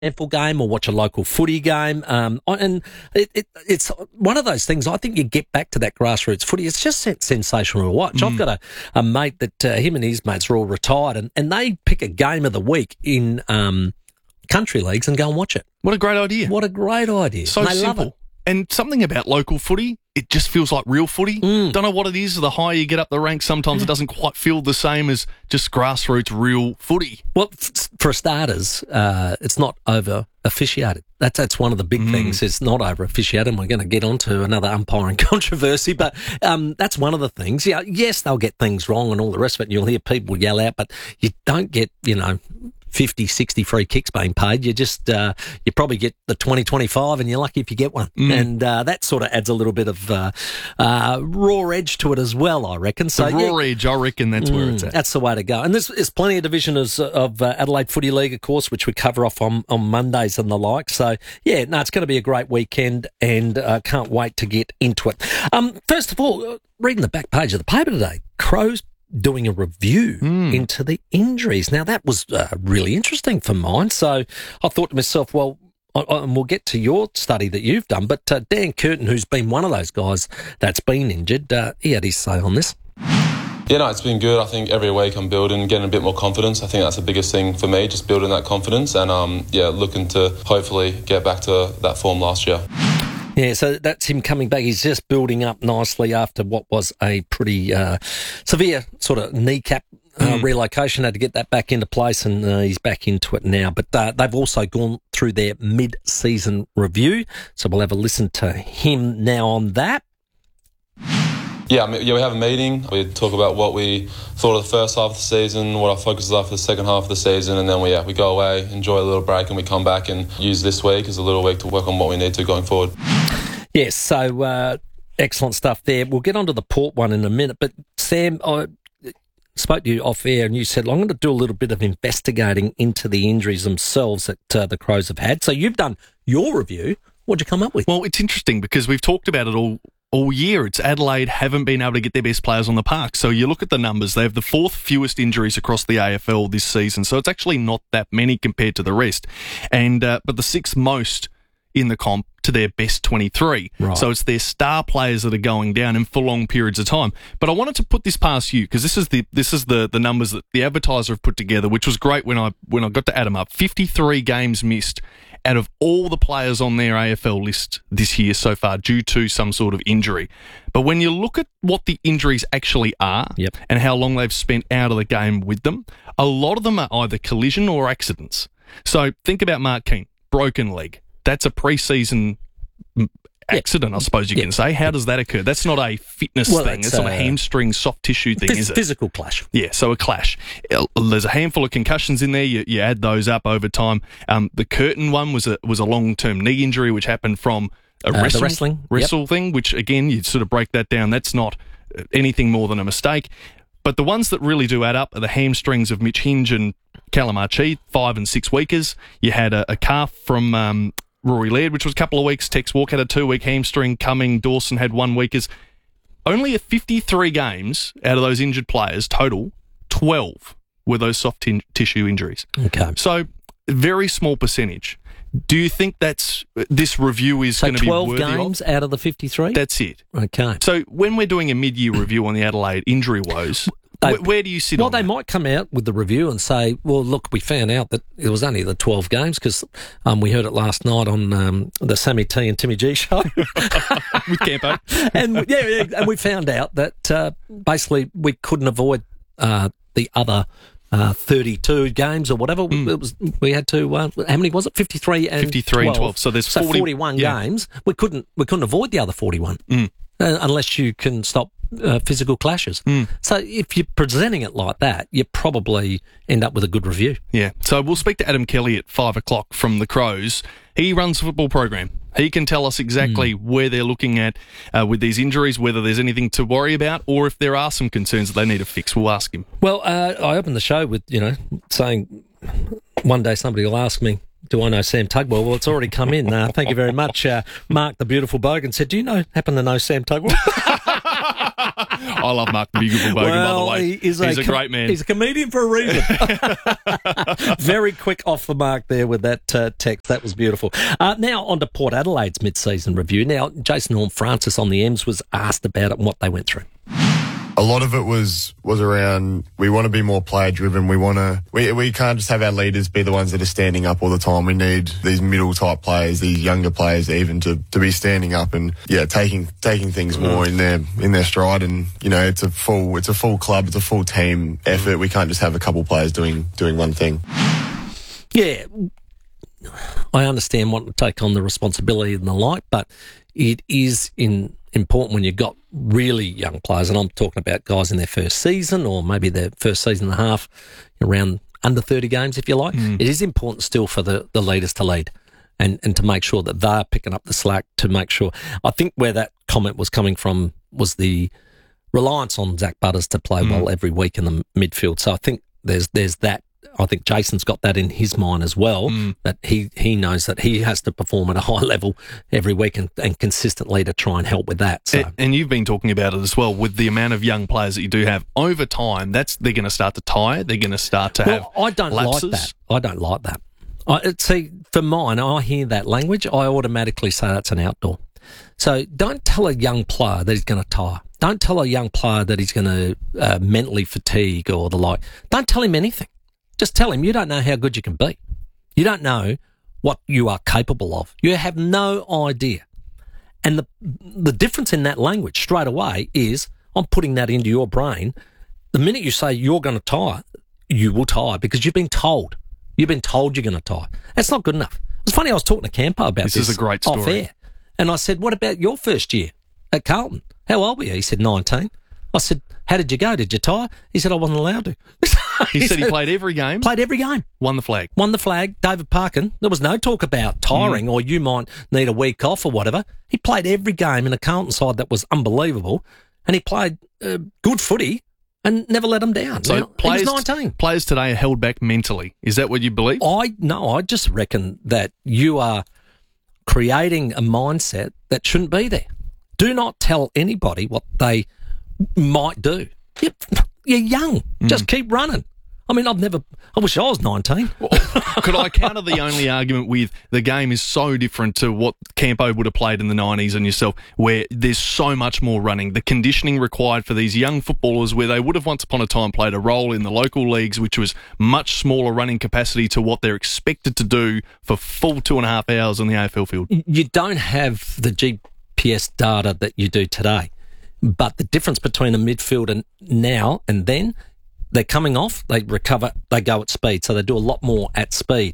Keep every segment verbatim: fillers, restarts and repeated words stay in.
Ample game or watch a local footy game. Um, and it, it, it's one of those things, I think you get back to that grassroots footy. It's just sensational to watch. Mm. I've got a, a mate that uh, him and his mates are all retired and, and they pick a game of the week in um, country leagues and go and watch it. What a great idea. What a great idea. So they simple. Love it. And something about local footy, it just feels like real footy. Mm. Don't know what it is. The higher you get up the ranks, sometimes it doesn't quite feel the same as just grassroots real footy. Well, f- for starters, uh, it's not over officiated. That's that's one of the big mm. things. It's not over officiated. And we're going to get onto another umpiring controversy, but um, that's one of the things. Yeah, yes, they'll get things wrong and all the rest of it. And you'll hear people yell out, but you don't get, you know, fifty, sixty free kicks being paid. You just, uh, you probably get the twenty, twenty-five and you're lucky if you get one. Mm. And uh, that sort of adds a little bit of uh, uh, raw edge to it as well, I reckon. So the raw yeah, edge, I reckon that's mm, where it's at. That's the way to go. And there's, there's plenty of divisions of uh, Adelaide Footy League, of course, which we cover off on, on Mondays and the like. So, yeah, no, it's going to be a great weekend and uh, can't wait to get into it. Um, first of all, reading the back page of the paper today, Crows doing a review mm. into the injuries. Now, that was uh, really interesting for mine. So I thought to myself, well, I, I, and we'll get to your study that you've done, but uh, Dan Curtin, who's been one of those guys that's been injured, uh, he had his say on this. Yeah, no, it's been good. I think every week I'm building, getting a bit more confidence. I think that's the biggest thing for me, just building that confidence and, um, yeah, looking to hopefully get back to that form last year. Yeah, so that's him coming back. He's just building up nicely after what was a pretty uh, severe sort of kneecap uh, mm. relocation. Had to get that back into place, and uh, he's back into it now. But uh, they've also gone through their mid-season review, so we'll have a listen to him now on that. Yeah, I mean, yeah, we have a meeting. We talk about what we thought of the first half of the season, what our focus is for the second half of the season, and then we yeah we go away, enjoy a little break, and we come back and use this week as a little week to work on what we need to going forward. Yes, so uh, excellent stuff there. We'll get onto the Port one in a minute, but Sam, I spoke to you off air and you said, well, I'm going to do a little bit of investigating into the injuries themselves that uh, the Crows have had. So you've done your review. What'd you come up with? Well, it's interesting because we've talked about it all all year. It's Adelaide haven't been able to get their best players on the park. So you look at the numbers, they have the fourth fewest injuries across the A F L this season. So it's actually not that many compared to the rest. And uh, but the sixth most in the comp to their best twenty-three. Right. So it's their star players that are going down in for long periods of time. But I wanted to put this past you because this is the this is the, the numbers that the advertiser have put together, which was great when I when I got to add them up. fifty-three games missed out of all the players on their A F L list this year so far due to some sort of injury. But when you look at what the injuries actually are yep. and how long they've spent out of the game with them, a lot of them are either collision or accidents. So think about Mark Keane, broken leg. That's a pre-season accident, yep. I suppose you yep. can say. How does that occur? That's not a fitness well, thing. It's not a hamstring, soft tissue thing, phys- is it? Physical clash. Yeah, so a clash. There's a handful of concussions in there. You, you add those up over time. Um, the Curtin one was a was a long-term knee injury, which happened from a uh, wrestle, the wrestling wrestle yep. thing, which, again, you sort of break that down. That's not anything more than a mistake. But the ones that really do add up are the hamstrings of Mitch Hinge and Callum Archie, five and six weekers. You had a, a calf from Um, Rory Laird, which was a couple of weeks. Tex Walk had a two-week hamstring. Cumming, Dawson had one weekers. Only at fifty-three games out of those injured players total, twelve were those soft t- tissue injuries. Okay. So, very small percentage. Do you think that's this review is so going to be worthy twelve games of? out of the fifty-three? That's it. Okay. So, when we're doing a mid-year review on the Adelaide injury woes, They, where, where do you sit well, on they that? might come out with the review and say, well, look, we found out that it was only the twelve games because um, we heard it last night on um, the Sammy T and Timmy G show. With Campo. and, yeah, yeah, and we found out that uh, basically we couldn't avoid uh, the other uh, thirty-two games or whatever. Mm. It was, we had to, uh, how many was it? fifty-three and fifty-three twelve. and twelve. So there's so forty, forty-one yeah. games. We couldn't, we couldn't avoid the other forty-one Mm. uh, unless you can stop Uh, physical clashes. Mm. So if you're presenting it like that, you probably end up with a good review. Yeah. So we'll speak to Adam Kelly at five o'clock from the Crows. He runs a football program. He can tell us exactly mm. where they're looking at uh, with these injuries, whether there's anything to worry about or if there are some concerns that they need to fix. We'll ask him. Well, uh, I opened the show with, you know, saying one day somebody will ask me, do I know Sam Tugwell? Well, it's already come in. Uh, thank you very much. Uh, Mark, the beautiful bogan, said, do you know happen to know Sam Tugwell? I love Mark Bugable Bogan, well, by the way. He is he's a, a com- great man. He's a comedian for a reason. Very quick off the mark there with that uh, text. That was beautiful. Uh, now on to Port Adelaide's mid-season review. Now, Jason Horne-Francis on the M's was asked about it and what they went through. A lot of it was was around, we want to be more player driven. We want to, we, we can't just have our leaders be the ones that are standing up all the time. We need these middle type players, these younger players even to, to be standing up and yeah, taking taking things more in their in their stride. And you know, it's a full it's a full club, it's a full team effort. We can't just have a couple players doing doing one thing. Yeah, I understand wanting to take on the responsibility and the like, but it is in important when you've got really young players, and I'm talking about guys in their first season or maybe their first season and a half, around under thirty games, if you like. Mm. It is important still for the, the leaders to lead and, and to make sure that they're picking up the slack, to make sure. I think where that comment was coming from was the reliance on Zach Butters to play mm. well every week in the midfield. So I think there's there's that. I think Jason's got that in his mind as well, mm. that he, he knows that he has to perform at a high level every week and, and consistently to try and help with that. So. And, and you've been talking about it as well, with the amount of young players that you do have. Over time, that's they're going to start to tire. They're going to start to well, have I don't lapses. like that. I don't like that. I, see, for mine, I hear that language, I automatically say that's an outdoor. So don't tell a young player that he's going to tire. Don't tell a young player that he's going to uh, mentally fatigue or the like. Don't tell him anything. Just tell him you don't know how good you can be. You don't know what you are capable of. You have no idea. And the the difference in that language straight away is I'm putting that into your brain. The minute you say you're going to tire, you will tire because you've been told. You've been told you're going to tire. That's not good enough. It's funny, I was talking to Campo about this. This is a great story. Off air. And I said, what about your first year at Carlton? How old were you? He said, nineteen. I said, how did you go? Did you tire? He said, I wasn't allowed to. he, he said he played every game? Played every game. Won the flag. Won the flag. David Parkin. There was no talk about tiring mm. or you might need a week off or whatever. He played every game in a Carlton side that was unbelievable, and he played uh, good footy and never let them down. So now, players, he was nineteen. Players today are held back mentally. Is that what you believe? I No, I just reckon that you are creating a mindset that shouldn't be there. Do not tell anybody what they might do. You're, you're young. Mm. Just keep running. I mean, I've never... I wish I was nineteen. Could I counter the only argument with the game is so different to what Campo would have played in the nineties and yourself, where there's so much more running. The conditioning required for these young footballers, where they would have once upon a time played a role in the local leagues, which was much smaller running capacity to what they're expected to do for full two and a half hours on the A F L field. You don't have the G P S data that you do today. But the difference between a midfield and now and then, they're coming off, they recover, they go at speed. So they do a lot more at speed.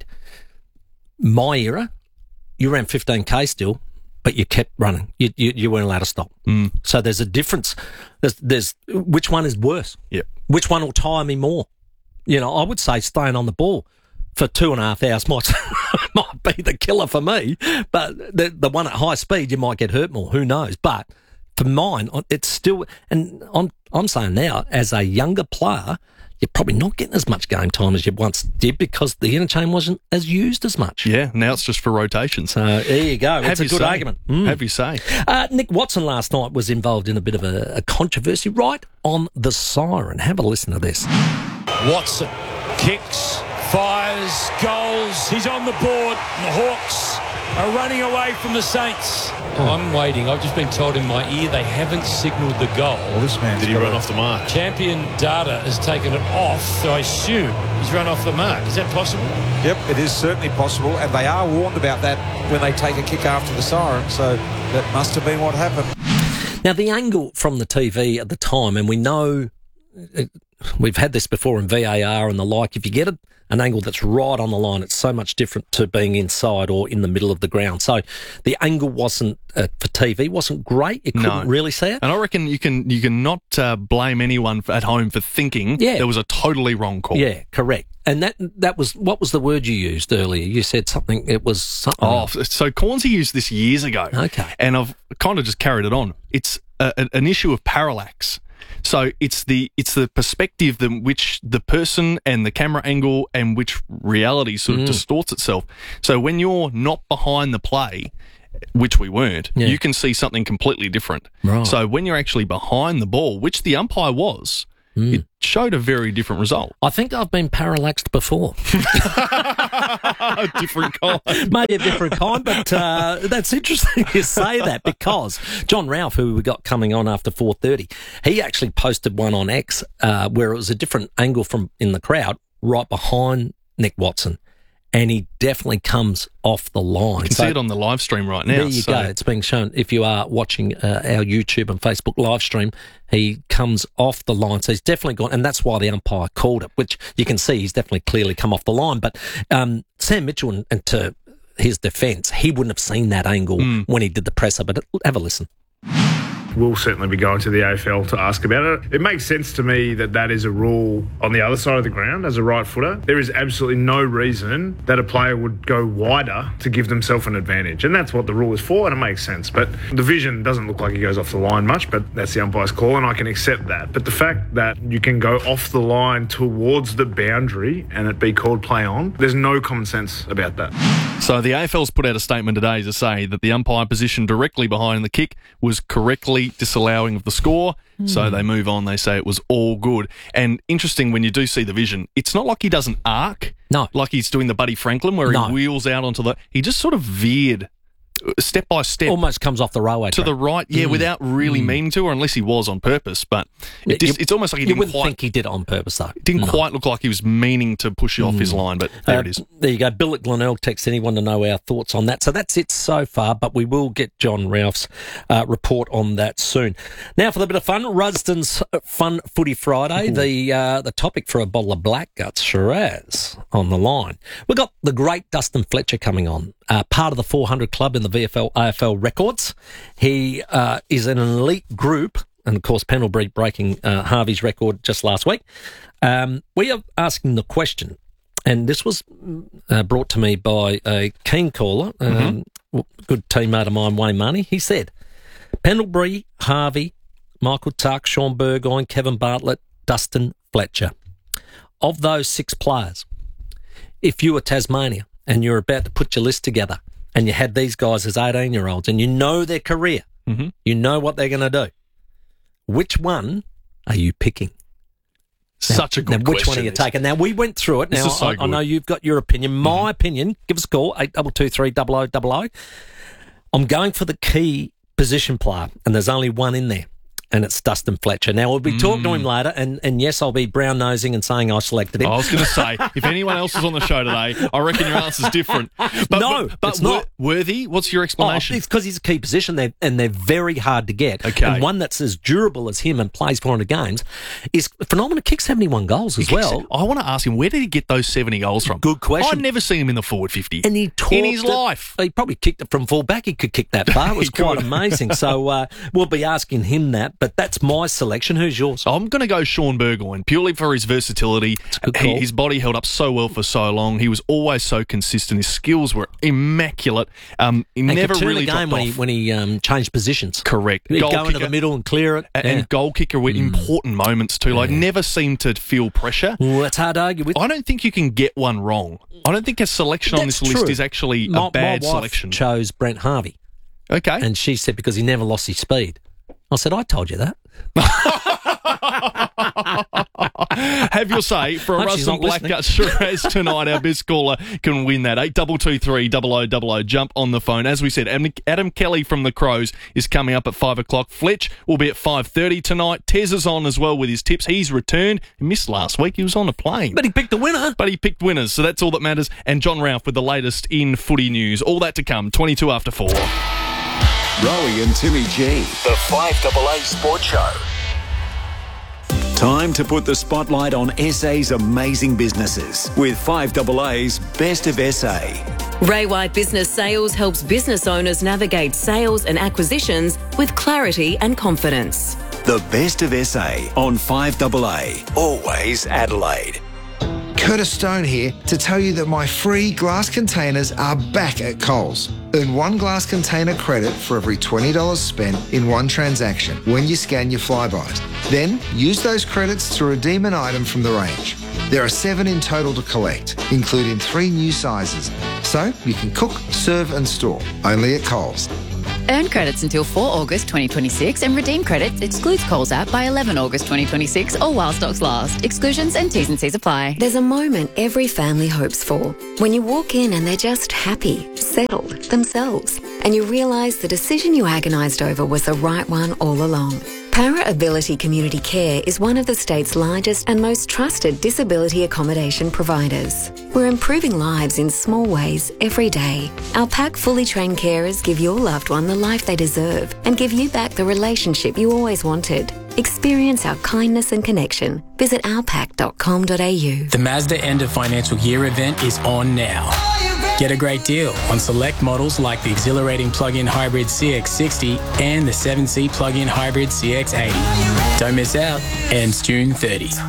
My era, you ran fifteen K still, but you kept running. You you, you weren't allowed to stop. Mm. So there's a difference. There's, there's which one is worse? Yep. Which one will tire me more? You know, I would say staying on the ball for two and a half hours might might be the killer for me. But the the one at high speed, you might get hurt more. Who knows? But for mine, it's still, and I'm I'm saying now, as a younger player, you're probably not getting as much game time as you once did because the interchange wasn't as used as much. Yeah, now it's just for rotations. So there you go. It's a good say. argument. Mm. Have you say. Uh, Nick Watson last night was involved in a bit of a, a controversy right on the siren. Have a listen to this. Watson kicks, fires, goals. He's on the board. And the Hawks are running away from the Saints. I'm waiting. I've just been told in my ear they haven't signalled the goal. Well, this man did he run off the mark? Champion Data has taken it off, so I assume he's run off the mark. Is that possible? Yep, it is certainly possible, and they are warned about that when they take a kick after the siren, so that must have been what happened. Now, the angle from the T V at the time, and we know we've had this before in V A R and the like, if you get a an angle that's right on the line, it's so much different to being inside or in the middle of the ground. So the angle wasn't, uh, for T V, wasn't great. You couldn't no. really see it. And I reckon you can you can not uh, blame anyone at home for thinking yeah. there was a totally wrong call. Yeah, correct. And that that was, what was the word you used earlier? You said something, it was something. Oh, so Cornsey used this years ago. Okay. And I've kind of just carried it on. It's a, a, an issue of parallax. So it's the it's the perspective that which the person and the camera angle and which reality sort of mm. distorts itself. So when you're not behind the play which we weren't, Yeah. you can see something completely different. Right. So when you're actually behind the ball, which the umpire was, it showed a very different result. I think I've been parallaxed before. A different kind. Maybe a different kind, but uh, that's interesting you say that, because John Ralph, who we got coming on after four thirty, he actually posted one on X uh, where it was a different angle from in the crowd right behind Nick Watson, and he definitely comes off the line. You can So see it on the live stream right now. there you so- go. It's being shown. If you are watching uh, our YouTube and Facebook live stream, he comes off the line. So he's definitely gone, and that's why the umpire called it, which you can see he's definitely clearly come off the line. But um, Sam Mitchell, and, and to his defence, he wouldn't have seen that angle Mm. when he did the presser. But have a listen. We'll certainly be going to the A F L to ask about it. It makes sense to me that that is a rule on the other side of the ground as a right footer. There is absolutely no reason that a player would go wider to give themselves an advantage. And that's what the rule is for, and it makes sense. But the vision doesn't look like he goes off the line much, but that's the umpire's call, and I can accept that. But the fact that you can go off the line towards the boundary and it be called play on, there's no common sense about that. So the A F L's put out a statement today to say that the umpire position directly behind the kick was correctly disallowing of the score. Mm. So they move on. They say it was all good. And interesting, when you do see the vision, it's not like he doesn't arc. No. Like he's doing the Buddy Franklin where No. he wheels out onto the... He just sort of veered step by step. Almost comes off the railway to track. the right, yeah, Mm. without really Mm. meaning to, or unless he was on purpose. But it You- just, it's almost like he you didn't wouldn't quite... think he did it on purpose, though. It didn't No. quite look like he was meaning to push you off his line, but there Uh, it is. There you go. Bill at Glenelg texts anyone to know our thoughts on that. So that's it so far, but we will get John Ralph's uh, report on that soon. Now for the bit of fun, Rusden's Fun Footy Friday. The uh, the topic for a bottle of Black Guts Shiraz on the line. We've got the great Dustin Fletcher coming on, uh, part of the four hundred Club in the V F L A F L records. He uh, is in an elite group, and of course Pendlebury breaking uh, Harvey's record just last week. Um, we are asking the question, and this was uh, brought to me by a keen caller, um, mm-hmm. good teammate of mine, Wayne Marnie. He said, Pendlebury, Harvey, Michael Tuck, Sean Burgoyne, Kevin Bartlett, Dustin Fletcher. Of those six players, if you were Tasmania and you're about to put your list together and you had these guys as eighteen-year-olds and you know their career, mm-hmm. you know what they're going to do, which one are you picking? Such now, a good now, which question. one are you taking? Now, we went through it. This Now, is so I, I good. know you've got your opinion. My Mm-hmm. opinion, give us a call, eight two two three, double oh double oh. I'm going for the key position player, and there's only one in there, and it's Dustin Fletcher. Now, we'll be Mm. talking to him later, and, and yes, I'll be brown-nosing and saying I selected him. I was going to say, if anyone else is on the show today, I reckon your answer's different. But, No, but, but it's not. Worthy, what's your Oh, explanation? it's because he's a key position, they're, and they're very hard to get. Okay. And one that's as durable as him and plays four hundred games is phenomenal. Kicks seventy-one goals as well. I want to ask him, where did he get those seventy goals from? Good question. I've never seen him in the forward fifty. And he talked in his it- life. He probably kicked it from full back. He could kick that far. It was He quite could. amazing. So uh, we'll be asking him that. But that's my selection. Who's yours? So I'm going to go Sean Burgoyne, purely for his versatility. a good He- call. his body held up so well for so long. He was always so consistent. His skills were immaculate. Um, he And never could turn really the game dropped when he off. when he um, changed positions. Correct. He'd Goal go into kicker. the middle and clear it. A- Yeah. And goal kicker with important moments too. Like, never seemed to feel pressure. Well, that's hard to argue with. I don't think you can get one wrong. I don't think a selection on That's this list true. is actually my, a bad my wife selection. chose Brent Harvey, Okay. and she said because he never lost his speed. I said, I told you that. Have your say for a Hope she's Russell not listening. Blackgut Shiraz tonight. Our best caller can win that. eight two two three, double oh double oh. Jump on the phone. As we said, Adam, Adam Kelly from the Crows is coming up at five o'clock. Fletch will be at five thirty tonight. Tez is on as well with his tips. He's returned. He missed last week. He was on a plane. But he picked the winner. But he picked winners, so that's all that matters. And John Ralph with the latest in footy news. All that to come, twenty-two after four. Rowie and Timmy G, the five A A Sports Show. Time to put the spotlight on S A's amazing businesses with five A A's Best of S A. Ray White Business Sales helps business owners navigate sales and acquisitions with clarity and confidence. The Best of S A on five A A. Always Adelaide. Curtis Stone here to tell you that my free glass containers are back at Coles. Earn one glass container credit for every twenty dollars spent in one transaction when you scan your Flybys. Then use those credits to redeem an item from the range. There are seven in total to collect, including three new sizes, So you can cook, serve and store only at Coles. Earn credits until the fourth of August twenty twenty-six and redeem credits excludes Coles app by the eleventh of August twenty twenty-six or while stocks last. Exclusions and T's and C's apply. There's a moment every family hopes for when you walk in and they're just happy, settled, themselves, and you realise the decision you agonised over was the right one all along. Para Ability Community Care is one of the state's largest and most trusted disability accommodation providers. We're improving lives in small ways every day. Our PAC fully trained carers give your loved one the life they deserve and give you back the relationship you always wanted. Experience our kindness and connection. Visit our pac dot com dot a u. The Mazda End of Financial Year event is on now. Get a great deal on select models like the exhilarating plug-in hybrid C X sixty and the seven seat plug-in hybrid C X eighty. Don't miss out. Ends June thirtieth.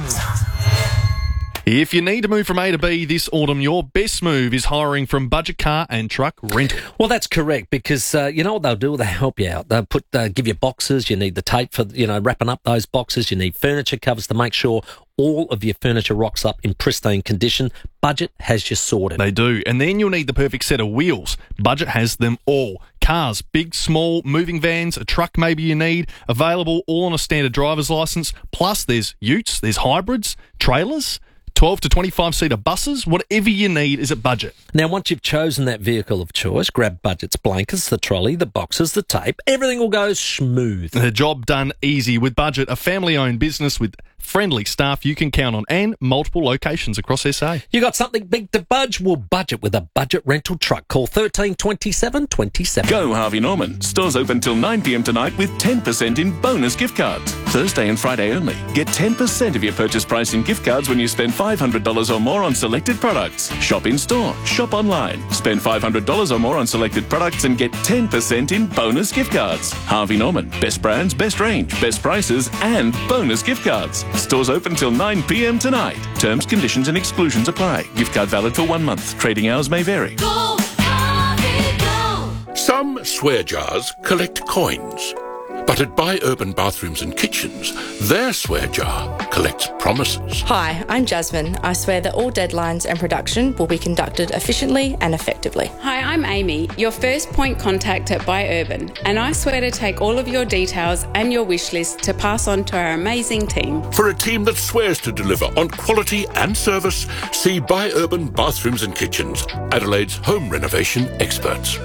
If you need to move from A to B this autumn, your best move is hiring from Budget Car and Truck Rental. Well, that's correct because uh, you know what they'll do? They'll help you out. They'll put, uh, give you boxes. You need the tape for, you know, wrapping up those boxes. You need furniture covers to make sure all of your furniture rocks up in pristine condition. Budget has you sorted. They do. And then you'll need the perfect set of wheels. Budget has them all. Cars, big, small, moving vans, a truck maybe you need, available all on a standard driver's licence. Plus there's utes, there's hybrids, trailers, twelve to twenty-five seater buses, whatever you need is at Budget. Now, once you've chosen that vehicle of choice, grab Budget's blankets, the trolley, the boxes, the tape. Everything will go smooth. The job done easy with Budget, a family-owned business with friendly staff you can count on and multiple locations across S A. You got something big to budge? Well, budget with a Budget rental truck. Call thirteen twenty-seven twenty-seven. Go Harvey Norman. Stores open till nine p m tonight with ten percent in bonus gift cards. Thursday and Friday only. Get ten percent of your purchase price in gift cards when you spend five hundred dollars or more on selected products. Shop in store. Shop online. Spend five hundred dollars or more on selected products and get ten percent in bonus gift cards. Harvey Norman. Best brands, best range, best prices and bonus gift cards. Stores open till nine p m tonight. Terms, conditions and exclusions apply. Gift card valid for one month. Trading hours may vary. Go, Harvey, go. Some swear jars collect coins. But at Buy Urban Bathrooms and Kitchens, their swear jar collects promises. Hi, I'm Jasmine. I swear that all deadlines and production will be conducted efficiently and effectively. Hi, I'm Amy, your first point contact at Buy Urban, and I swear to take all of your details and your wish list to pass on to our amazing team. For a team that swears to deliver on quality and service, see Buy Urban Bathrooms and Kitchens, Adelaide's home renovation experts.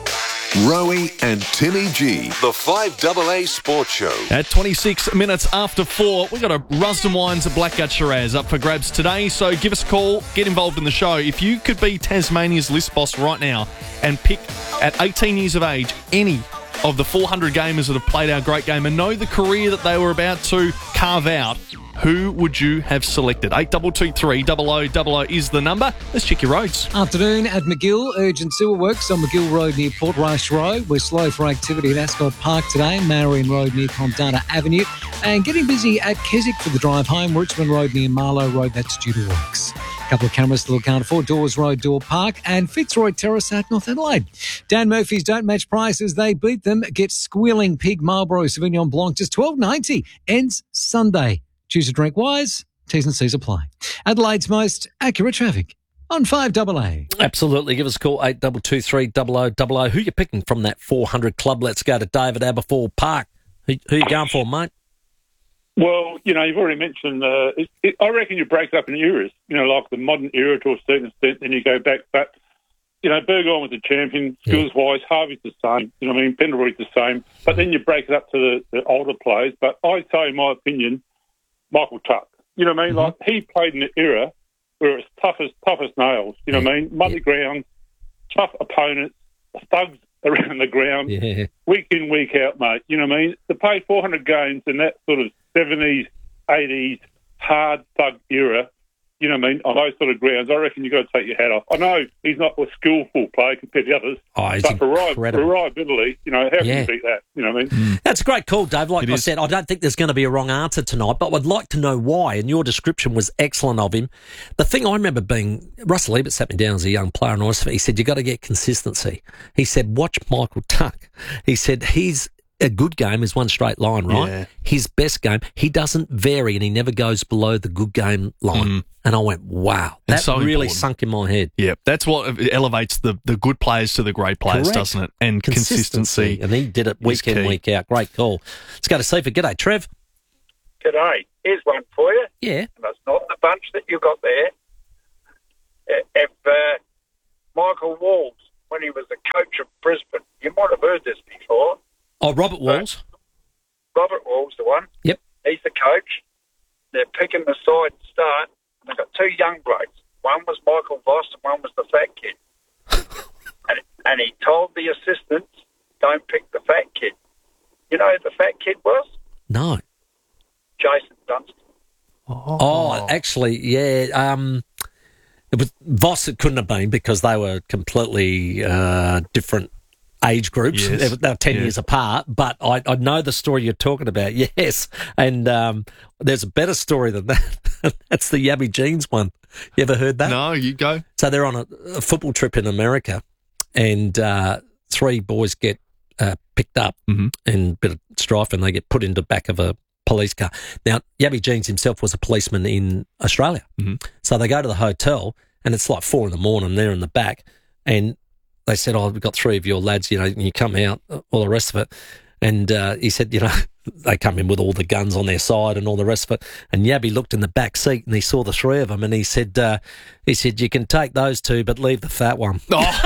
Rowie and Timmy G, the five double A Sports Show. At twenty-six minutes after four, we've got a Rusden Wines at Blackgut Shiraz up for grabs today, so give us a call, get involved in the show. If you could be Tasmania's list boss right now and pick, at eighteen years of age, any of the four hundred gamers that have played our great game and know the career that they were about to carve out, who would you have selected? eight two two three, double oh double oh is the number. Let's check your roads. Afternoon at McGill. Urgent sewer works on McGill Road near Portrush Road. We're slow for activity at Ascot Park today. Marion Road near Condana Avenue. And getting busy at Keswick for the drive home. Richmond Road near Marlow Road. That's due to works. A couple of cameras to look out for. Dawes Road, Door Park. And Fitzroy Terrace at North Adelaide. Dan Murphy's don't match prices. They beat them. Get Squealing Pig Marlborough Sauvignon Blanc just twelve ninety. Ends Sunday. Choose to drink wise. T's and C's apply. Adelaide's most accurate traffic on five double A. Absolutely. Give us a call, eight two two three, double oh double oh. Who you picking from that four hundred club? Let's go to David Aberfoyle Park. Who, who you going for, mate? Well, you know, you've already mentioned, uh, it, it, I reckon you break it up in eras, you know, like the modern era to a certain extent, then you go back. But, you know, Burgoyne was the champion, skills-wise, yeah. Harvey's the same, you know what I mean, Pendlebury's the same. But then you break it up to the, the older players. But I'd say, in my opinion, Michael Tuck. You know what I mean? Mm-hmm. Like, he played in an era where it's tough as, tough as nails, you know what I mean? Muddy yeah. ground, tough opponents, thugs around the ground, yeah. week in, week out, mate. You know what I mean? To play four hundred games in that sort of seventies, eighties, hard thug era, you know what I mean, on those sort of grounds, I reckon you've got to take your hat off. I know he's not a skillful player compared to others, oh, but for reliability, you know, how can yeah. you beat that? You know what I mean? Mm. That's a great call, Dave. Like it I is. said, I don't think there's going to be a wrong answer tonight, but I'd like to know why, and your description was excellent of him. The thing I remember being, Russell Ebert sat me down as a young player, and he said, you've got to get consistency. He said, watch Michael Tuck. He said, he's a good game is one straight line, right? Yeah. His best game, he doesn't vary and he never goes below the good game line. Mm. And I went, wow, that It's so really important. sunk in my head. Yeah, that's what elevates the, the good players to the great players, Correct. doesn't it? And consistency. And he did it week in, key. week out. Great call. Let's go to Seaford. G'day, Trev. G'day. Here's one for you. Yeah. And that's not the bunch that you got there. If uh, Michael Walls, when he was the coach of Brisbane, you might have heard this before. Oh, Robert Walls. Robert Walls, the one. Yep. He's the coach. They're picking the side to start, and they've got two young blokes. One was Michael Voss, and one was the fat kid. and, and he told the assistants, don't pick the fat kid. You know who the fat kid was? No. Jason Dunstan. Oh, oh actually, yeah. Um, it was Voss. It couldn't have been because they were completely uh, different age groups. Yes. They were, they were ten Yeah. years apart. But I, I know the story you're talking about. Yes, and um, there's a better story than that. That's the Yabby Jeans one. You ever heard that? No, you go. So they're on a, a football trip in America, and uh, three boys get uh, picked up mm-hmm. and a bit of strife, and they get put into the back of a police car. Now, Yabby Jeans himself was a policeman in Australia. Mm-hmm. So they go to the hotel, and it's like four in the morning. They're in the back, and they said, oh, we've got three of your lads, you know, and you come out, all the rest of it. And uh, he said, you know, they come in with all the guns on their side and all the rest of it. And Yabby looked in the back seat and he saw the three of them, and he said, uh, he said, you can take those two, but leave the fat one.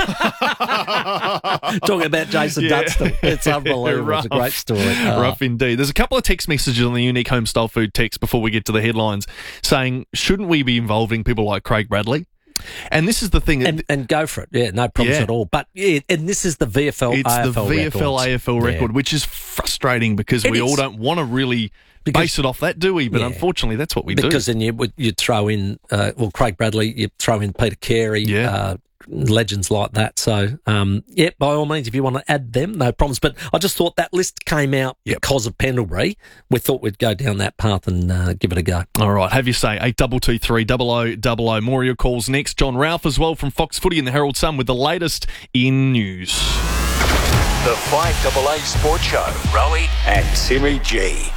Talking about Jason Yeah. Dunstan. It's unbelievable. It's a great story. Uh, Rough indeed. There's a couple of text messages on the Unique Homestyle Food text before we get to the headlines saying, shouldn't we be involving people like Craig Bradley? And this is the thing. And, and go for it. Yeah, no problems Yeah. at all. But yeah, and this is the V F L It's A F L the V F L records. A F L record, Yeah. which is frustrating because It we is. all don't want to really Because- base it off that, do we? But Yeah. unfortunately, that's what we because do. then you would- you throw in uh, well Craig Bradley, you throw in Peter Carey, Yeah. uh, legends like that. So um, yeah, by all means, if you want to add them, no problems. But I just thought that list came out Yep. because of Pendlebury. We thought we'd go down that path and uh, give it a go. All right, have your say. eight two two three, double oh double oh. More of your calls next. John Ralph as well from Fox Footy and the Herald Sun with the latest in news. The five A A Sports Show. Rowie and Timmy G.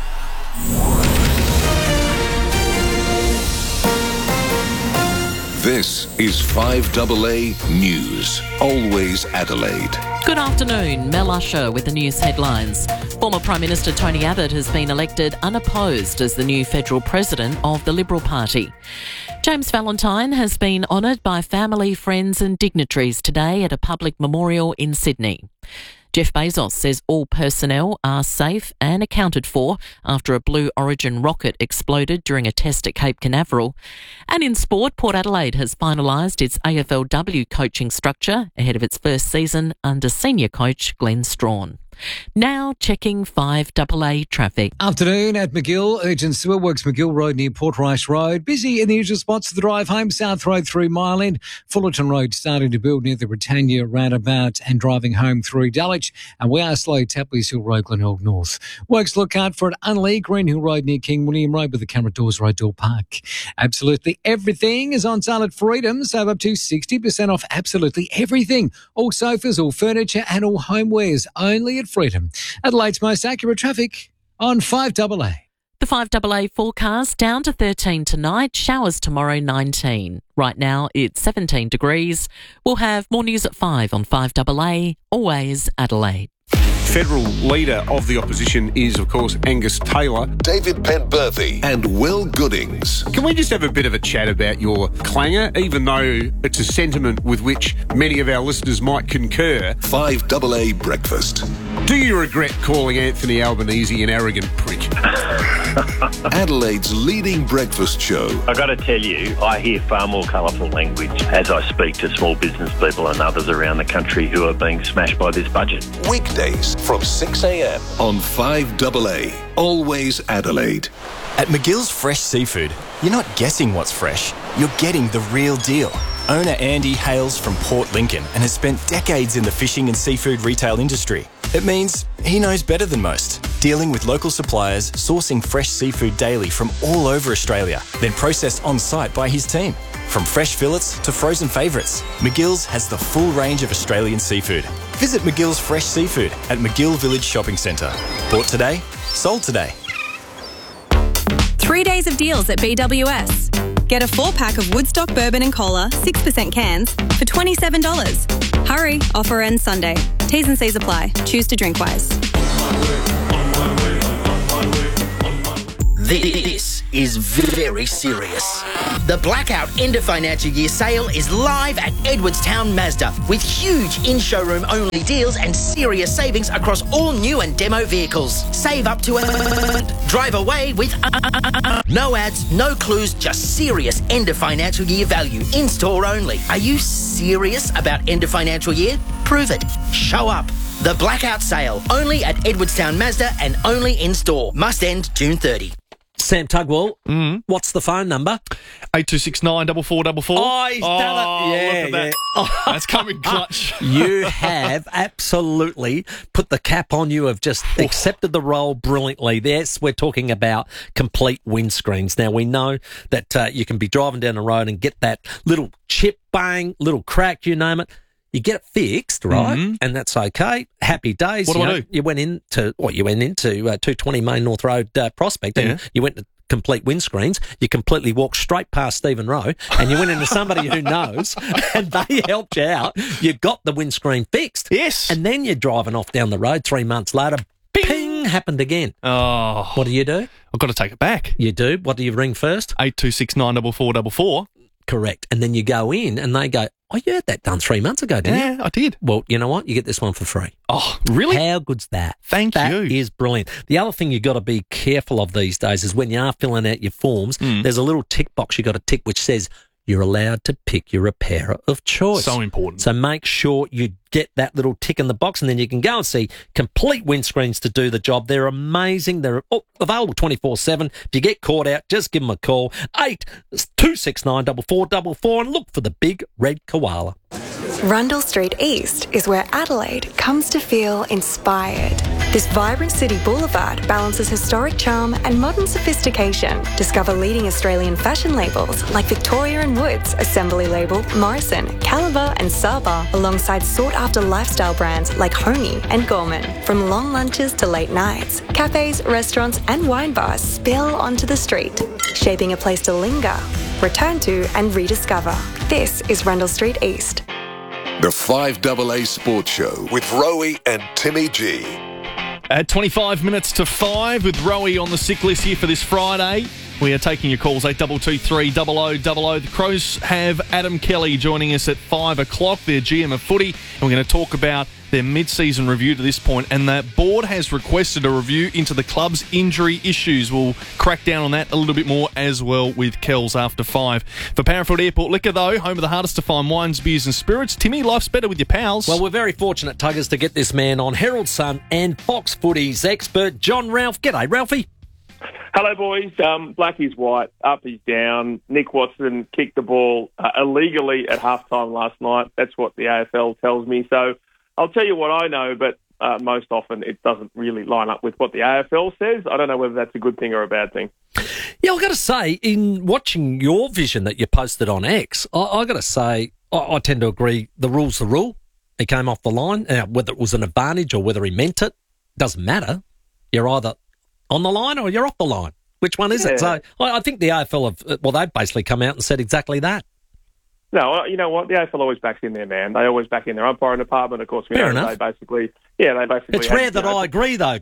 This is five A A News. Always Adelaide. Good afternoon. Mel Usher with the news headlines. Former Prime Minister Tony Abbott has been elected unopposed as the new federal president of the Liberal Party. James Valentine has been honoured by family, friends and dignitaries today at a public memorial in Sydney. Jeff Bezos says all personnel are safe and accounted for after a Blue Origin rocket exploded during a test at Cape Canaveral. And in sport, Port Adelaide has finalised its A F L W coaching structure ahead of its first season under senior coach Glenn Strawn. Now checking five A A traffic. Afternoon at McGill. Urgent sewer works McGill Road near Port Rice Road. Busy in the usual spots for the drive home. South Road through Mile End. Fullerton Road starting to build near the Britannia roundabout and driving home through Dulwich. And we are slow Tapley's Hill Road, Glenelg North. Works look out for an Unley Green Hill Road near King William Road with the camera doors Road Door Park. Absolutely everything is on sale at Freedom. Save up to sixty percent off absolutely everything. All sofas, all furniture and all homewares only at Freedom. Adelaide's most accurate traffic on five A A. The five A A forecast down to thirteen tonight, showers tomorrow nineteen. Right now it's seventeen degrees. We'll have more news at five on five A A, always Adelaide. Federal leader of the opposition is, of course, Angus Taylor. David Penberthy and Will Goodings. Can we just have a bit of a chat about your clangor, even though it's a sentiment with which many of our listeners might concur? five A A Breakfast. Do you regret calling Anthony Albanese an arrogant prick? Adelaide's leading breakfast show. I got to tell you, I hear far more colourful language as I speak to small business people and others around the country who are being smashed by this budget. Weekdays from six a.m. on five A A. Always Adelaide. At McGill's Fresh Seafood, you're not guessing what's fresh, you're getting the real deal. Owner Andy hails from Port Lincoln and has spent decades in the fishing and seafood retail industry. It means he knows better than most. dealing with local suppliers, sourcing fresh seafood daily from all over Australia, then processed on-site by his team. From fresh fillets to frozen favourites, McGill's has the full range of Australian seafood. Visit McGill's Fresh Seafood at McGill Village Shopping Centre. Bought today, sold today. Three days of deals at B W S. Get a four-pack of Woodstock Bourbon and Cola, six percent cans, for twenty-seven dollars. Hurry, offer ends Sunday. T's and C's apply. Choose to drink wise. This is very serious. The Blackout End of Financial Year sale is live at Edwardstown Mazda with huge in-showroom only deals and serious savings across all new and demo vehicles. Save up to a... Drive away with... No ads, no clues, just serious end of financial year value. In-store only. Are you serious about end of financial year? Prove it. Show up. The Blackout sale, only at Edwardstown Mazda and only in-store. Must end June thirtieth. Sam Tugwell, mm. what's the phone number? eight two six nine four four four four. Oh, he's oh, done it. Yeah, look at that. yeah. Oh, that's coming clutch. You have absolutely put the cap on. You have just accepted the role brilliantly. Yes, we're talking about complete windscreens. Now, we know that uh, you can be driving down the road and get that little chip, bang, little crack, you name it. You get it fixed, right? Mm-hmm. And that's okay. Happy days. What do you I know, do? You went into, well, you went into uh, two twenty Main North Road uh, Prospect, and Yeah. you went to complete windscreens. You completely walked straight past Stephen Rowe, and you went into somebody who knows, and they helped you out. You got the windscreen fixed. Yes. And then you're driving off down the road three months later. Ping! Happened again. Oh. What do you do? I've got to take it back. You do? What do you ring first? eight two six nine four four four four. Correct. And then you go in and they go, oh, you had that done three months ago, didn't you? Yeah, I did. Well, you know what? You get this one for free. Oh, really? How good's that? Thank that you. That is brilliant. The other thing you've got to be careful of these days is when you are filling out your forms, Mm. there's a little tick box you got to tick which says you're allowed to pick your repairer of choice. So important. So make sure you get that little tick in the box, and then you can go and see complete windscreens to do the job. They're amazing. They're oh, available twenty-four seven. If you get caught out, just give them a call. eight two six nine four four four four and look for the big red koala. Rundle Street East is where Adelaide comes to feel inspired. This vibrant city boulevard balances historic charm and modern sophistication. Discover leading Australian fashion labels like Victoria and Woods, Assembly Label, Morrison, Caliber and Saba, alongside sought-after lifestyle brands like Honey and Gorman. From long lunches to late nights, cafes, restaurants and wine bars spill onto the street, shaping a place to linger, return to and rediscover. This is Rundle Street East. The five A A Sports Show with Rowie and Timmy G. At twenty-five minutes to five with Rowie on the sick list here for this Friday. We are taking your calls, eight two two three zero zero zero zero. The Crows have Adam Kelly joining us at five o'clock, their G M of footy, and we're going to talk about their mid-season review to this point, and the board has requested a review into the club's injury issues. We'll crack down on that a little bit more as well with Kells after five. For Parafield Airport Liquor, though, home of the hardest to find wines, beers and spirits, Timmy, life's better with your pals. Well, we're very fortunate, Tuggers, to get this man on, Herald Sun and Fox Footy's expert, John Ralph. G'day, Ralphie. Hello, boys. Um, black is white, up is down. Nick Watson kicked the ball uh, illegally at halftime last night. That's what the A F L tells me. So I'll tell you what I know, but uh, most often it doesn't really line up with what the A F L says. I don't know whether that's a good thing or a bad thing. Yeah, I've got to say, in watching your vision that you posted on X, I, I've got to say, I, I tend to agree the rule's the rule. He came off the line. Now, whether it was an advantage or whether he meant it, doesn't matter. You're either on the line or you're off the line. Which one is Yeah. it? So I, I think the A F L have, well, they've basically come out and said exactly that. No, you know what? The A F L always backs in there, man. They always back in their umpiring department. Of course, we Fair know enough. they basically, yeah, they basically. It's had, rare you that know, I agree, though.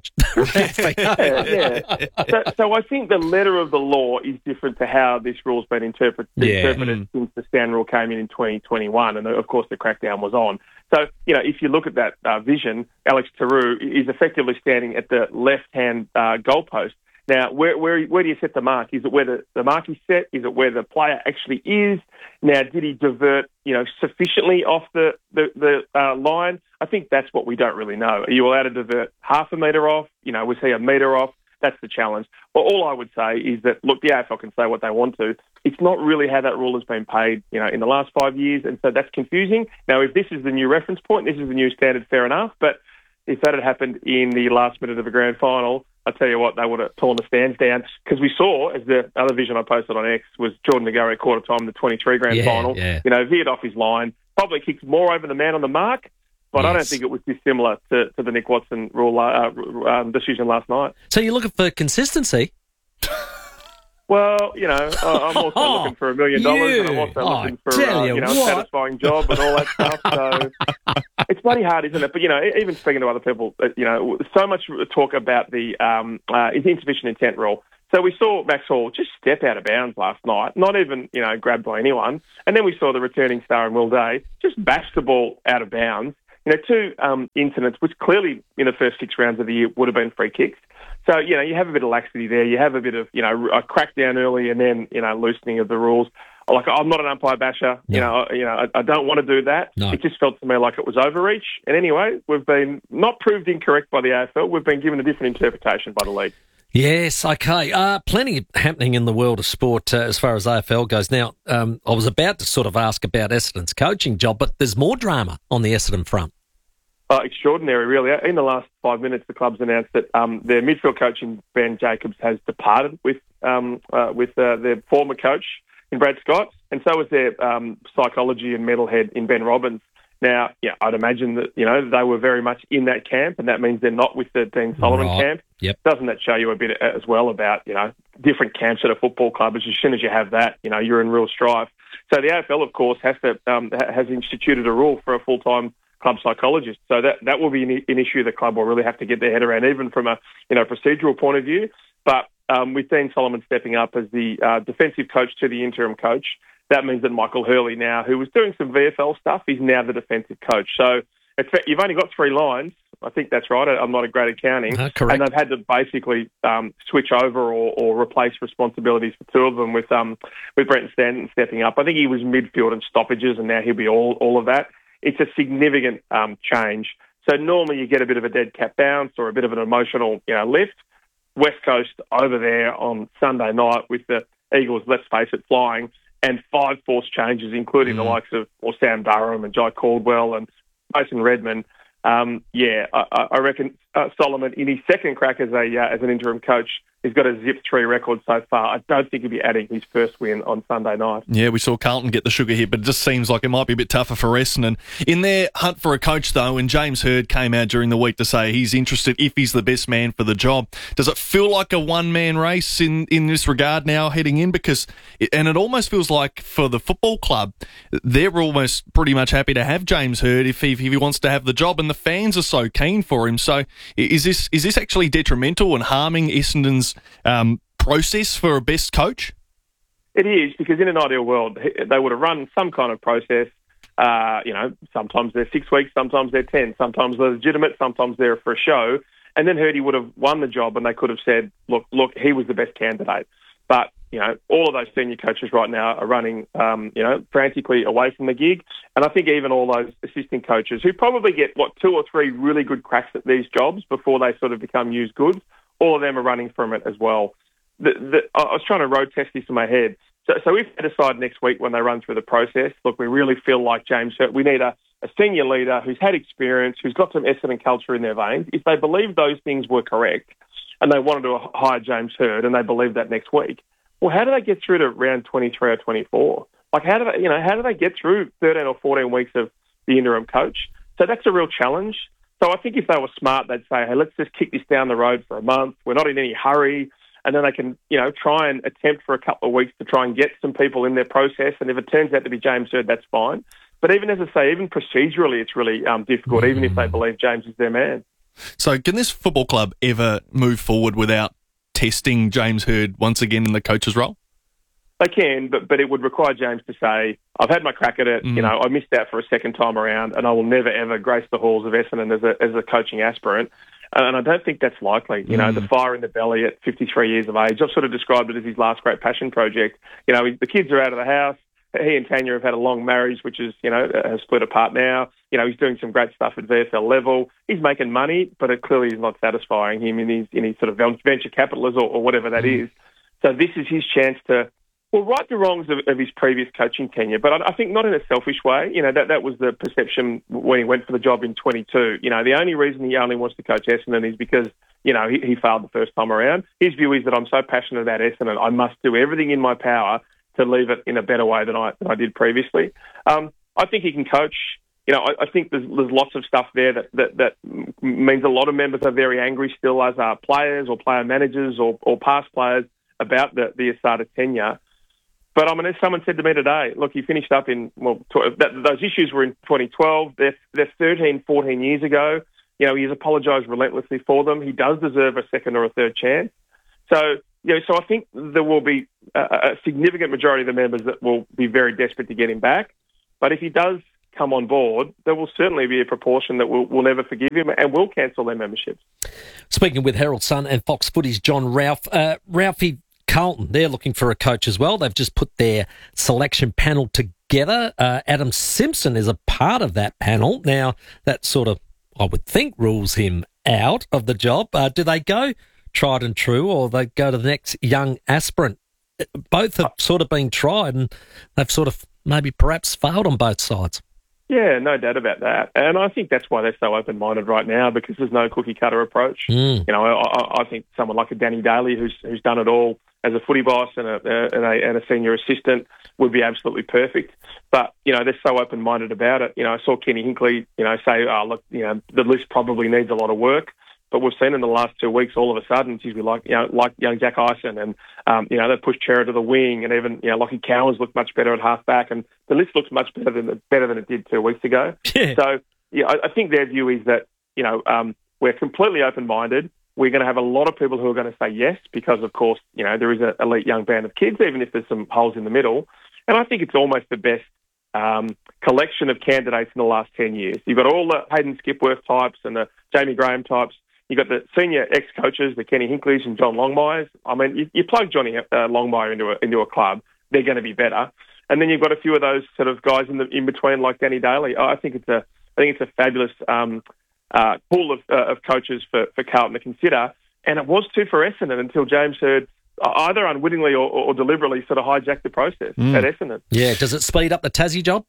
yeah, yeah. So, so I think the letter of the law is different to how this rule's been interpret- Yeah. interpreted since the Stan rule came in in twenty twenty-one, and of course the crackdown was on. So, you know, if you look at that uh, vision, Alex Tarou is effectively standing at the left-hand uh, goalpost. Now, where, where where do you set the mark? Is it where the, the mark is set? Is it where the player actually is? Now, did he divert, you know, sufficiently off the, the, the uh, line? I think that's what we don't really know. Are you allowed to divert half a metre off? You know, was he a metre off? That's the challenge. Well, all I would say is that, look, the A F L can say what they want to. It's not really how that rule has been paid, you know, in the last five years, and so that's confusing. Now, if this is the new reference point, this is the new standard, fair enough, but if that had happened in the last minute of the grand final, I tell you what, they would have torn the stands down. Because we saw, as the other vision I posted on X, was Jordan Nagare at quarter time, the twenty-three grand Yeah, final. yeah. You know, veered off his line, probably kicked more over the man on the mark, but I don't Yes. think it was dissimilar to, to the Nick Watson rule uh, um, decision last night. So you're looking for consistency? Well, you know, I- I'm also looking for a million dollars, and I'm also You- looking I for tell uh, you you know a what. satisfying job and all that stuff. So it's bloody hard, isn't it? But you know, e- even speaking to other people, uh, you know, so much talk about the um, uh, insufficient intent rule. So we saw Max Hall just step out of bounds last night, not even you know grabbed by anyone, and then we saw the returning star in Will Day just bash the ball out of bounds. You know, two um, incidents which clearly in the first six rounds of the year would have been free kicks. So, you know, you have a bit of laxity there. You have a bit of, you know, a crackdown early and then, you know, loosening of the rules. Like, I'm not an umpire basher. You know, I- you know, I, I don't want to do that. No. It just felt to me like it was overreach. And anyway, we've been not proved incorrect by the A F L. We've been given a different interpretation by the league. Yes, okay. Uh, plenty happening in the world of sport uh, as far as A F L goes. Now, um, I was about to sort of ask about Essendon's coaching job, but there's more drama on the Essendon front. Uh, extraordinary, really. In the last five minutes, the club's announced that um, their midfield coach, in Ben Jacobs, has departed with um, uh, with uh, their former coach in Brad Scott, and so is their um, psychology and mental head in Ben Robbins. Now, yeah, I'd imagine that you know they were very much in that camp, and that means they're not with the Dean Solomon Right. camp. Yep. Doesn't that show you a bit as well about you know different camps at a football club? As soon as you have that, you know you're in real strife. So the A F L, of course, has to um, ha- has instituted a rule for a full time club psychologist. So that that will be an, an issue the club will really have to get their head around, even from a you know procedural point of view. But um, with Dean Solomon stepping up as the uh, defensive coach to the interim coach, that means that Michael Hurley now, who was doing some V F L stuff, is now the defensive coach. So it's, you've only got three lines. I think that's right. I'm not a great at counting. Uh, correct. And they've had to basically um, switch over or, or replace responsibilities for two of them with um, with Brenton Stanton stepping up. I think he was midfield and stoppages, and now he'll be all, all of that. It's a significant um, change. So normally you get a bit of a dead cat bounce or a bit of an emotional you know, lift. West Coast over there on Sunday night with the Eagles, let's face it, flying, and five forced changes, including Mm. the likes of or Sam Durham and Jai Caldwell and Mason Redmond. Um, yeah, I, I reckon uh, Solomon, in his second crack as a uh, as an interim coach, he's got a zip three record so far. I don't think he'll be adding his first win on Sunday night. Yeah, we saw Carlton get the sugar hit, but it just seems like it might be a bit tougher for Essendon. In their hunt for a coach, though, and James Hird came out during the week to say he's interested if he's the best man for the job. Does it feel like a one-man race in, in this regard now heading in? Because, it, and it almost feels like for the football club, they're almost pretty much happy to have James Hird if he, if he wants to have the job, and the fans are so keen for him. So is this is this actually detrimental and harming Essendon's um, process for a best coach? It is, because in an ideal world, they would have run some kind of process. Uh, you know, sometimes they're six weeks, sometimes they're ten, sometimes they're legitimate, sometimes they're for a show. And then Hirdy would have won the job, and they could have said, look, look, he was the best candidate. But, you know, all of those senior coaches right now are running, um, you know, frantically away from the gig. And I think even all those assistant coaches who probably get, what, two or three really good cracks at these jobs before they sort of become used goods, all of them are running from it as well. The, the, I was trying to road test this in my head. So, so if they decide next week when they run through the process, look, we really feel like James Hird, we need a, a senior leader who's had experience, who's got some Essendon culture in their veins. If they believe those things were correct and they wanted to hire James Hird and they believe that next week, well, how do they get through to round twenty-three or twenty-four? Like, how do they, you know, how do they get through thirteen or fourteen weeks of the interim coach? So that's a real challenge. So I think if they were smart, they'd say, hey, let's just kick this down the road for a month. We're not in any hurry. And then they can, you know, try and attempt for a couple of weeks to try and get some people in their process. And if it turns out to be James Hird, that's fine. But even as I say, even procedurally, it's really um, difficult, even if they believe James is their man. So can this football club ever move forward without testing James Hird once again in the coach's role? They can, but but it would require James to say, I've had my crack at it, mm. you know, I missed out for a second time around, and I will never, ever grace the halls of Essendon as a, as a coaching aspirant. And I don't think that's likely. You know, mm. the fire in the belly at fifty-three years of age, I've sort of described it as his last great passion project. You know, the kids are out of the house. He and Tanya have had a long marriage, which is, you know, has split apart now. You know, he's doing some great stuff at V F L level. He's making money, but it clearly is not satisfying him in his, in his sort of venture capitalist or, or whatever that mm. is. So this is his chance to Well, right the wrongs of, of his previous coaching tenure, but I, I think not in a selfish way. You know, that, that was the perception when he went for the job in twenty-two. You know, the only reason he only wants to coach Essendon is because, you know, he, he failed the first time around. His view is that I'm so passionate about Essendon, I must do everything in my power to leave it in a better way than I, than I did previously. Um, I think he can coach. You know, I, I think there's, there's lots of stuff there that, that, that means a lot of members are very angry still, as are players or player managers or, or past players about the, the Asada tenure. But I mean, as someone said to me today, look, he finished up in, well, tw- that, those issues were in twenty twelve. They're, they're thirteen, fourteen years ago. You know, he's apologised relentlessly for them. He does deserve a second or a third chance. So, you know, so I think there will be a, a significant majority of the members that will be very desperate to get him back. But if he does come on board, there will certainly be a proportion that will, will never forgive him and will cancel their memberships. Speaking with Herald Sun and Fox Footy's John Ralph, uh, Ralphie, Carlton, they're looking for a coach as well. They've just put their selection panel together. Uh, Adam Simpson is a part of that panel. Now, that sort of, I would think, rules him out of the job. Uh, do they go tried and true, or they go to the next young aspirant? Both have sort of been tried, and they've sort of maybe perhaps failed on both sides. Yeah, no doubt about that. And I think that's why they're so open-minded right now, because there's no cookie-cutter approach. Mm. You know, I, I think someone like a Danny Daly, who's who's done it all as a footy boss and a, and a, and a senior assistant, would be absolutely perfect. But, you know, they're so open-minded about it. You know, I saw Kenny Hinkley, you know, say, oh, look, you know, the list probably needs a lot of work. But we've seen in the last two weeks, all of a sudden, geez, we like, you know, like young Jack Eisen, and um, you know, they pushed Chera to the wing, and even, you know, Lockie Cowans looked much better at half back, and the list looks much better than better than it did two weeks ago. Yeah. So, yeah, I, I think their view is that, you know, um, we're completely open-minded. We're going to have a lot of people who are going to say yes, because of course, you know, there is an elite young band of kids, even if there's some holes in the middle. And I think it's almost the best um, collection of candidates in the last ten years. You've got all the Hayden Skipworth types and the Jamie Graham types. You've got the senior ex-coaches, the Kenny Hinkleys and John Longmires. I mean, you, you plug Johnny uh, Longmire into a, into a club, they're going to be better. And then you've got a few of those sort of guys in the in between, like Danny Daly. I think it's a I think it's a fabulous um, uh, pool of, uh, of coaches for, for Carlton to consider. And it was too for Essendon until James Hird either unwittingly or, or deliberately sort of hijacked the process Mm. at Essendon. Yeah, does it speed up the Tassie job?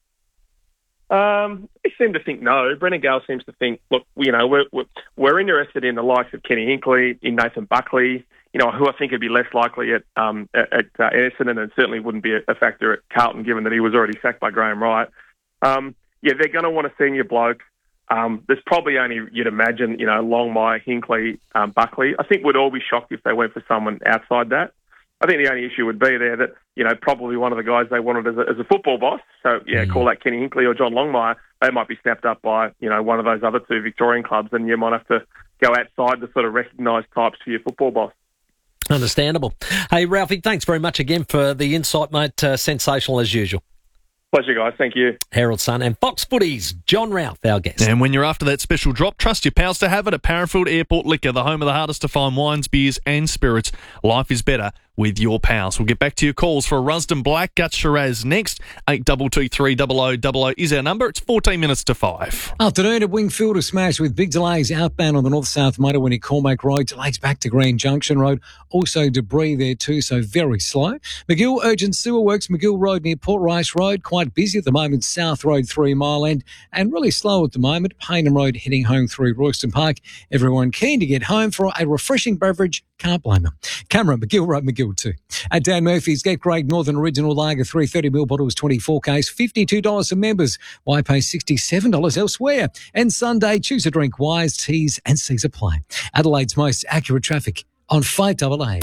Um, they seem to think no. Brendan Gale seems to think, look, you know, we're, we're, we're interested in the likes of Kenny Hinkley, in Nathan Buckley, you know, who I think would be less likely at um, at, at uh, Essendon, and certainly wouldn't be a, a factor at Carlton, given that he was already sacked by Graham Wright. Um, yeah, they're going to want a senior bloke. Um, there's probably only, you'd imagine, you know, Longmire, Hinkley, um, Buckley. I think we'd all be shocked if they went for someone outside that. I think the only issue would be there that, you know, probably one of the guys they wanted as a, as a football boss, so, yeah, mm. call that Kenny Hinkley or John Longmire, they might be snapped up by, you know, one of those other two Victorian clubs, and you might have to go outside the sort of recognised types for your football boss. Understandable. Hey, Ralphie, thanks very much again for the insight, mate. Uh, sensational as usual. Pleasure, guys. Thank you. Herald Sun and Fox Footy's John Ralph, our guest. And when you're after that special drop, trust your pals to have it at Parafield Airport Liquor, the home of the hardest to find wines, beers and spirits. Life is better with your pals. We'll get back to your calls for a Rusden Black Gut Shiraz next. eight two two three double oh double oh is our number. It's fourteen minutes to five. Afternoon at Wingfield, a smash with big delays outbound on the north-south motorway near Cormac Road. Delays back to Grand Junction Road. Also debris there too, so very slow. McGill Urgent Sewer Works, McGill Road near Port Rice Road. Quite busy at the moment, South Road three Mile End. And really slow at the moment, Paynham Road heading home through Royston Park. Everyone keen to get home for a refreshing beverage. Can't blame them. Cameron, McGill Road, McGill too. At Dan Murphy's, get great Northern Original Lager, three thirty mil bottles, twenty-four case, fifty-two dollars for members. Why pay sixty-seven dollars elsewhere? And Sunday, choose a drink, Wise, Teas and Caesar Play. Adelaide's most accurate traffic on five double A.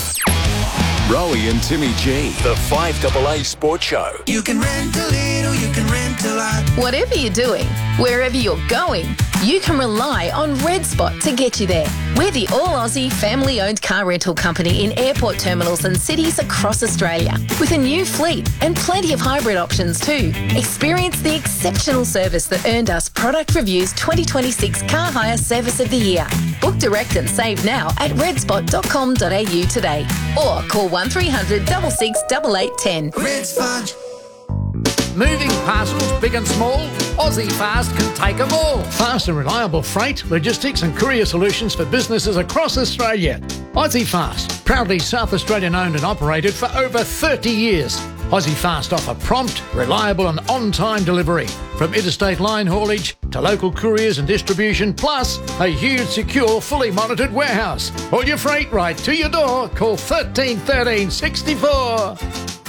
Rowie and Timmy G, the five double A Sports Show. You can rent a little, you can rent a lot. Whatever you're doing, wherever you're going, you can rely on Red Spot to get you there. We're the all-Aussie family-owned car rental company in airport terminals and cities across Australia, with a new fleet and plenty of hybrid options too. Experience the exceptional service that earned us Product Review's twenty twenty-six Car Hire Service of the Year. Book direct and save now at red spot dot com dot a u today, or call one three hundred, six six, eight eight one zero. Red Spot. Moving parcels, big and small, Aussie Fast can take them all. Fast and reliable freight, logistics and courier solutions for businesses across Australia. Aussie Fast, proudly South Australian owned and operated for over thirty years. Aussie Fast offer prompt, reliable and on-time delivery, from interstate line haulage to local couriers and distribution, plus a huge, secure, fully monitored warehouse. All your freight right to your door. Call thirteen thirteen sixty-four.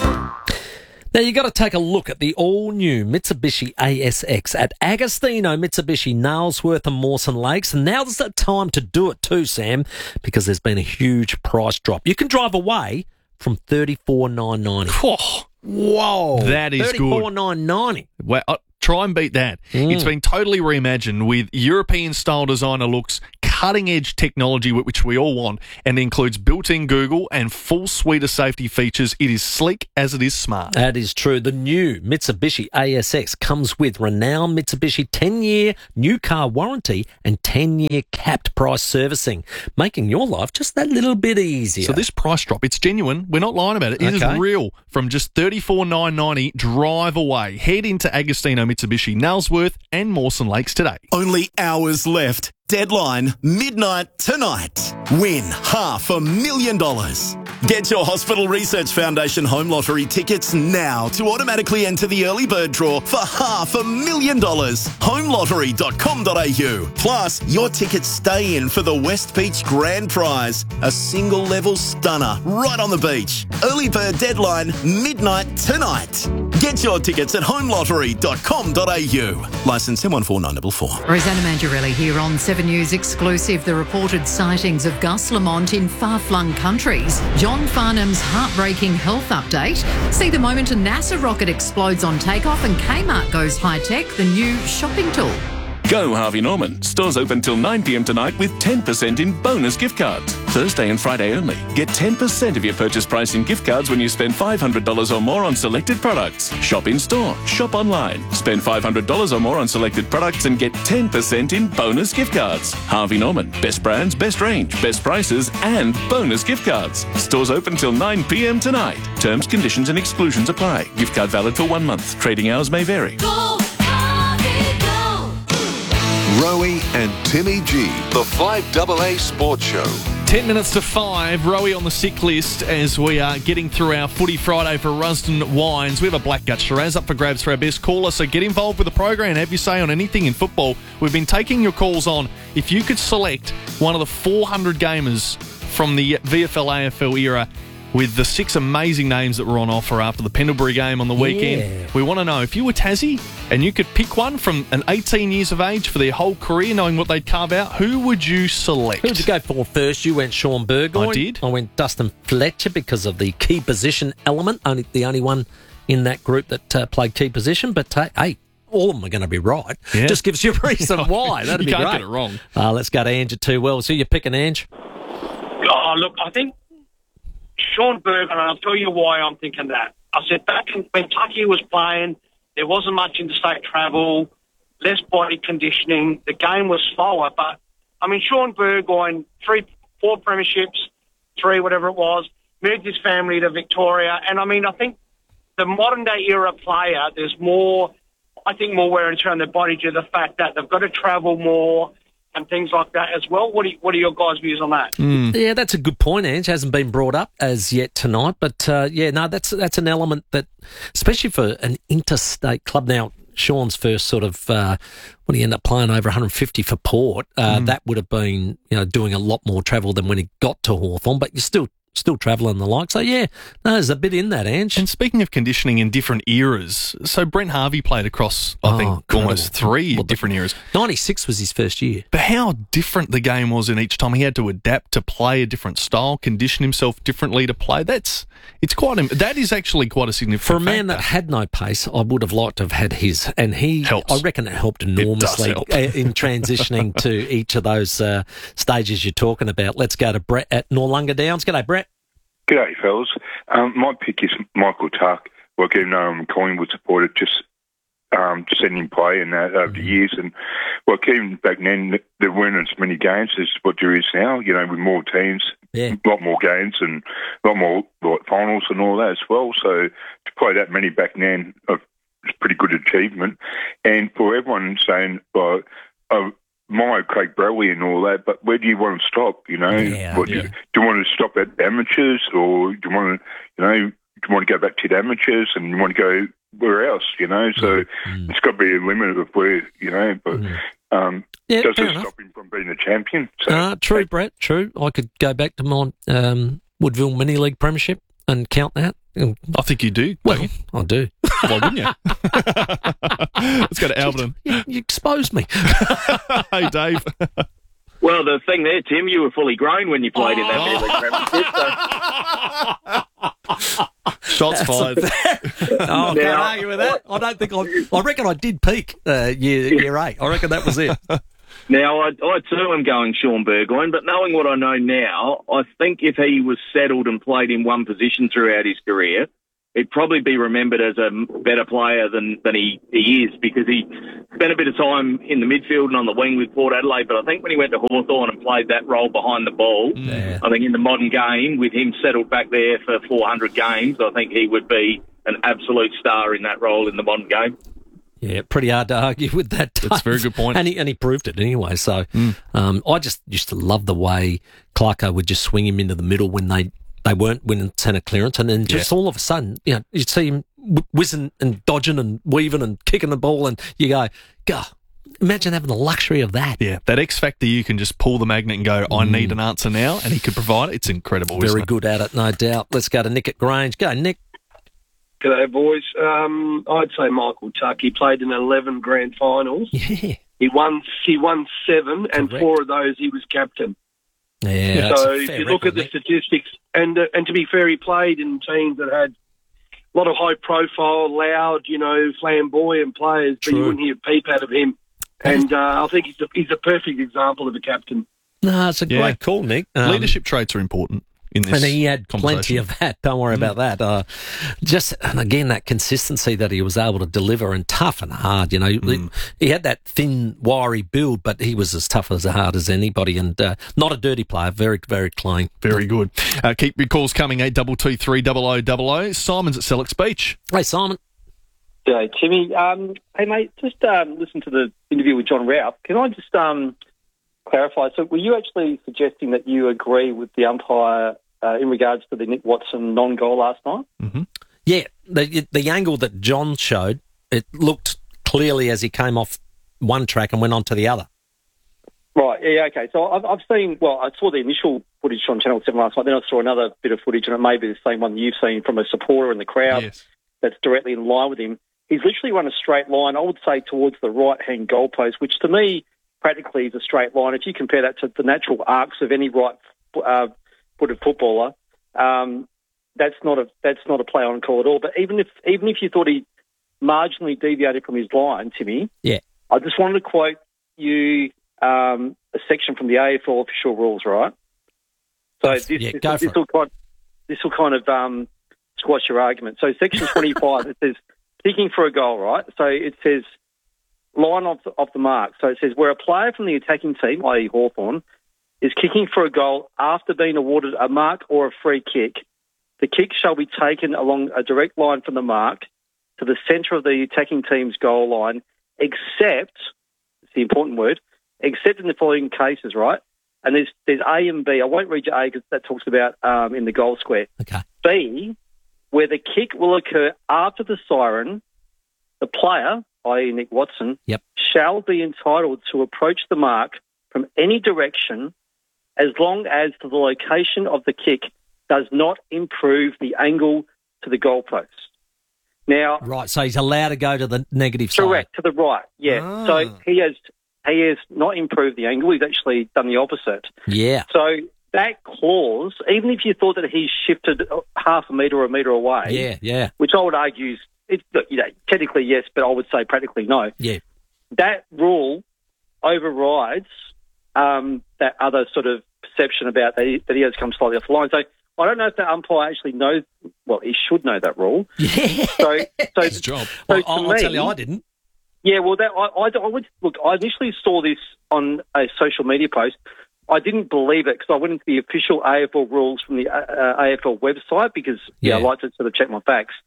Now, you've got to take a look at the all-new Mitsubishi A S X at Agostino Mitsubishi, Nailsworth and Mawson Lakes. And now's the time to do it too, Sam, because there's been a huge price drop. You can drive away from thirty-four thousand nine hundred dollars. Whoa. That is good. thirty-four thousand nine hundred ninety dollars. Well, uh, try and beat that. Mm. It's been totally reimagined with European-style designer looks, cutting-edge technology, which we all want, and includes built-in Google and full suite of safety features. It is sleek as it is smart. That is true. The new Mitsubishi A S X comes with renowned Mitsubishi ten-year new car warranty and ten-year capped price servicing, making your life just that little bit easier. So this price drop, it's genuine. We're not lying about it. It Okay. is real. From just thirty-four thousand nine hundred ninety dollars, drive away. Head into Agostino Mitsubishi, Nailsworth and Mawson Lakes today. Only hours left. Deadline, midnight tonight. Win half a million dollars. Get your Hospital Research Foundation Home Lottery tickets now to automatically enter the early bird draw for half a million dollars. home lottery dot com dot a u. Plus, your tickets stay in for the West Beach Grand Prize, a single level stunner right on the beach. Early bird deadline, midnight tonight. Get your tickets at home lottery dot com dot a u. Licence M one four nine four four. Rosanna Mangiarelli here on Seven News Exclusive. The reported sightings of Gus Lamont in far-flung countries. John Farnham's heartbreaking health update. See the moment a NASA rocket explodes on takeoff and Kmart goes high-tech, the new shopping tool. Go Harvey Norman. Stores open till nine p m tonight with ten percent in bonus gift cards. Thursday and Friday only. Get ten percent of your purchase price in gift cards when you spend five hundred dollars or more on selected products. Shop in store. Shop online. Spend five hundred dollars or more on selected products and get ten percent in bonus gift cards. Harvey Norman. Best brands, best range, best prices and bonus gift cards. Stores open till nine p m tonight. Terms, conditions and exclusions apply. Gift card valid for one month. Trading hours may vary. Rowie and Timmy G, the five A A Sports Show. Ten minutes to five, Rowie on the sick list as we are getting through our Footy Friday for Rusden Wines. We have a Black Gut Shiraz up for grabs for our best caller, so get involved with the program. Have your say on anything in football. We've been taking your calls on. If you could select one of the four hundred gamers from the V F L A F L era with the six amazing names that were on offer after the Pendlebury game on the weekend. Yeah. We want to know, if you were Tassie and you could pick one from an eighteen years of age for their whole career, knowing what they'd carve out, who would you select? Who did you go for first? You went Sean Burgoyne. I did. I went Dustin Fletcher because of the key position element. Only the only one in that group that uh, played key position. But, uh, hey, all of them are going to be right. Yeah. Just gives you a reason why. That'd you be can't great. get it wrong. Uh, let's go to Ange at two well. So you're picking Ange? Oh, look, I think Sean Burgoyne, and I'll tell you why I'm thinking that. I said back in, when Tucky was playing, there wasn't much interstate travel, less body conditioning. The game was slower, but, I mean, Sean Burgoyne, three, four premierships, three, whatever it was, moved his family to Victoria. And, I mean, I think the modern-day era player, there's more, I think, more wear and tear on their body due to the fact that they've got to travel more and things like that as well. What are, you, what are your guys' views on that? Mm. Yeah, that's a good point, Ange. Hasn't been brought up as yet tonight. But, uh, yeah, no, that's that's an element that, especially for an interstate club now, Sean's first sort of, uh, when he ended up playing over one hundred fifty for Port, uh, mm. that would have been, you know, doing a lot more travel than when he got to Hawthorn. But you're still still travelling the like. So, yeah, no, there's a bit in that, Ange. And speaking of conditioning in different eras, so Brent Harvey played across, I Oh, think, incredible. almost three Well, different eras. ninety-six was his first year. But how different the game was in each time. He had to adapt to play a different style, condition himself differently to play. That's it's quite a, that is actually quite a significant For a man factor. that had no pace, I would have liked to have had his, and he, Helps. I reckon it helped enormously help. uh, in transitioning to each of those uh, stages you're talking about. Let's go to Brett at Noarlunga Downs. G'day, Brett. G'day, fellas. Um, my pick is Michael Tuck. Like, even though I'm a Collingwood supporter, just um, seen him play in that over the years. And, like, even back then, there weren't as many games as what there is now, you know, with more teams, yeah. a lot more games and a lot more like, finals and all that as well. So to play that many back then, of it's a pretty good achievement. And for everyone saying, well, oh, my Craig Bradley and all that, but where do you want to stop? You know, Yeah, what, yeah. Do, do you want to stop at amateurs, or do you want to, you know, do you want to go back to the amateurs and you want to go where else? You know, so Mm. it's got to be a limit of where, you know, but um, Yeah, does fair it enough. stop him from being a champion? So, Uh, true, Brett, true. I could go back to my um, Woodville Mini League Premiership and count that. I think you do. Well, I do. Why wouldn't you? Let's go to Alberton. You, you exposed me. Hey, Dave. Well, the thing there, Tim, you were fully grown when you played in that Mini League Premiership. So. Shots fired. Oh, I can't Now- argue with that. I don't think I. I reckon I did peak uh, year year eight. I reckon that was it. Now, I, I too am going Sean Burgoyne, but knowing what I know now, I think if he was settled and played in one position throughout his career, he'd probably be remembered as a better player than, than he, he is, because he spent a bit of time in the midfield and on the wing with Port Adelaide. But I think when he went to Hawthorn and played that role behind the ball, Yeah. I think in the modern game, with him settled back there for four hundred games, I think he would be an absolute star in that role in the modern game. Yeah, pretty hard to argue with that. That's a very good point. And he, and he proved it anyway. So um, I just used to love the way Clarko would just swing him into the middle when they, they weren't winning centre clearance. And then just all of a sudden, you know, you'd see him wh- whizzing and dodging and weaving and kicking the ball. And you go, God, imagine having the luxury of that. Yeah, that X factor, you can just pull the magnet and go, I need an answer now, and he could provide it. It's incredible, isn't Very it? good at it, no doubt. Let's go to Nick at Grange. Go, Nick. G'day, boys. Um, I'd say Michael Tuck. He played in eleven grand finals. Yeah. He won. He won seven, and Correct. four of those he was captain. Yeah, so that's a if fair you look record, at the Nick. statistics, and uh, and to be fair, he played in teams that had a lot of high profile, loud, you know, flamboyant players, but you True. wouldn't hear a peep out of him. And uh, I think he's a, he's a perfect example of a captain. No, it's a Yeah. great call, Nick. Um, Leadership traits are important in this And he had plenty conversation. of that. Don't worry about that. Uh, just, and again, that consistency that he was able to deliver, and tough and hard. You know, he, he had that thin, wiry build, but he was as tough as hard as anybody, and uh, not a dirty player. Very, very clean. Very good. Uh, keep your calls coming, eight two two three double oh double oh. Simon's at Selleck Beach. Hey, Simon. G'day, Timmy. Um, hey, mate, just um, listen to the interview with John Ralph. Can I just um, clarify? So were you actually suggesting that you agree with the umpire uh, in regards to the Nick Watson non-goal last night? Yeah, the the angle that John showed, it looked clearly as he came off one track and went on to the other. Right, yeah, okay. So I've, I've seen, well, I saw the initial footage on Channel seven last night, then I saw another bit of footage, and it may be the same one you've seen from a supporter in the crowd that's directly in line with him. He's literally run a straight line, I would say, towards the right-hand goalpost, which to me practically is a straight line. If you compare that to the natural arcs of any right-footed footballer, um, that's not a that's not a play on call at all. But even if even if you thought he marginally deviated from his line, Timmy, Yeah. I just wanted to quote you um, a section from the A F L official rules, right? So this, yeah, this, go this for will kind this will kind of um, squash your argument. So section twenty-five, it says kicking for a goal, right? So it says line off the, off the mark. So it says where a player from the attacking team, that is. Hawthorn, is kicking for a goal after being awarded a mark or a free kick, the kick shall be taken along a direct line from the mark to the centre of the attacking team's goal line, except, it's the important word, except in the following cases, right? And there's there's A and B. I won't read you A because that talks about um, in the goal square. Okay. B, where the kick will occur after the siren, the player, that is. Nick Watson, Yep. shall be entitled to approach the mark from any direction as long as the location of the kick does not improve the angle to the goalpost. Now, Right, so he's allowed to go to the negative side. correct, to the right, yeah. Ah. So he has he has not improved the angle, he's actually done the opposite. Yeah. So that clause, even if you thought that he's shifted half a metre or a metre away, Yeah, yeah, which I would argue is, it's, you know, technically yes, but I would say practically no. yeah. That rule overrides um, that other sort of perception about that he, that he has come slightly off the line. So I don't know if the umpire actually knows. Well, he should know that rule. Yeah, so so his job. So Well, to I'll, I'll tell me- you, I didn't. Yeah, well, that I, I, I would look. I initially saw this on a social media post. I didn't believe it because I went into the official A F L rules from the uh, A F L website because yeah, Yeah. I like to sort of check my facts.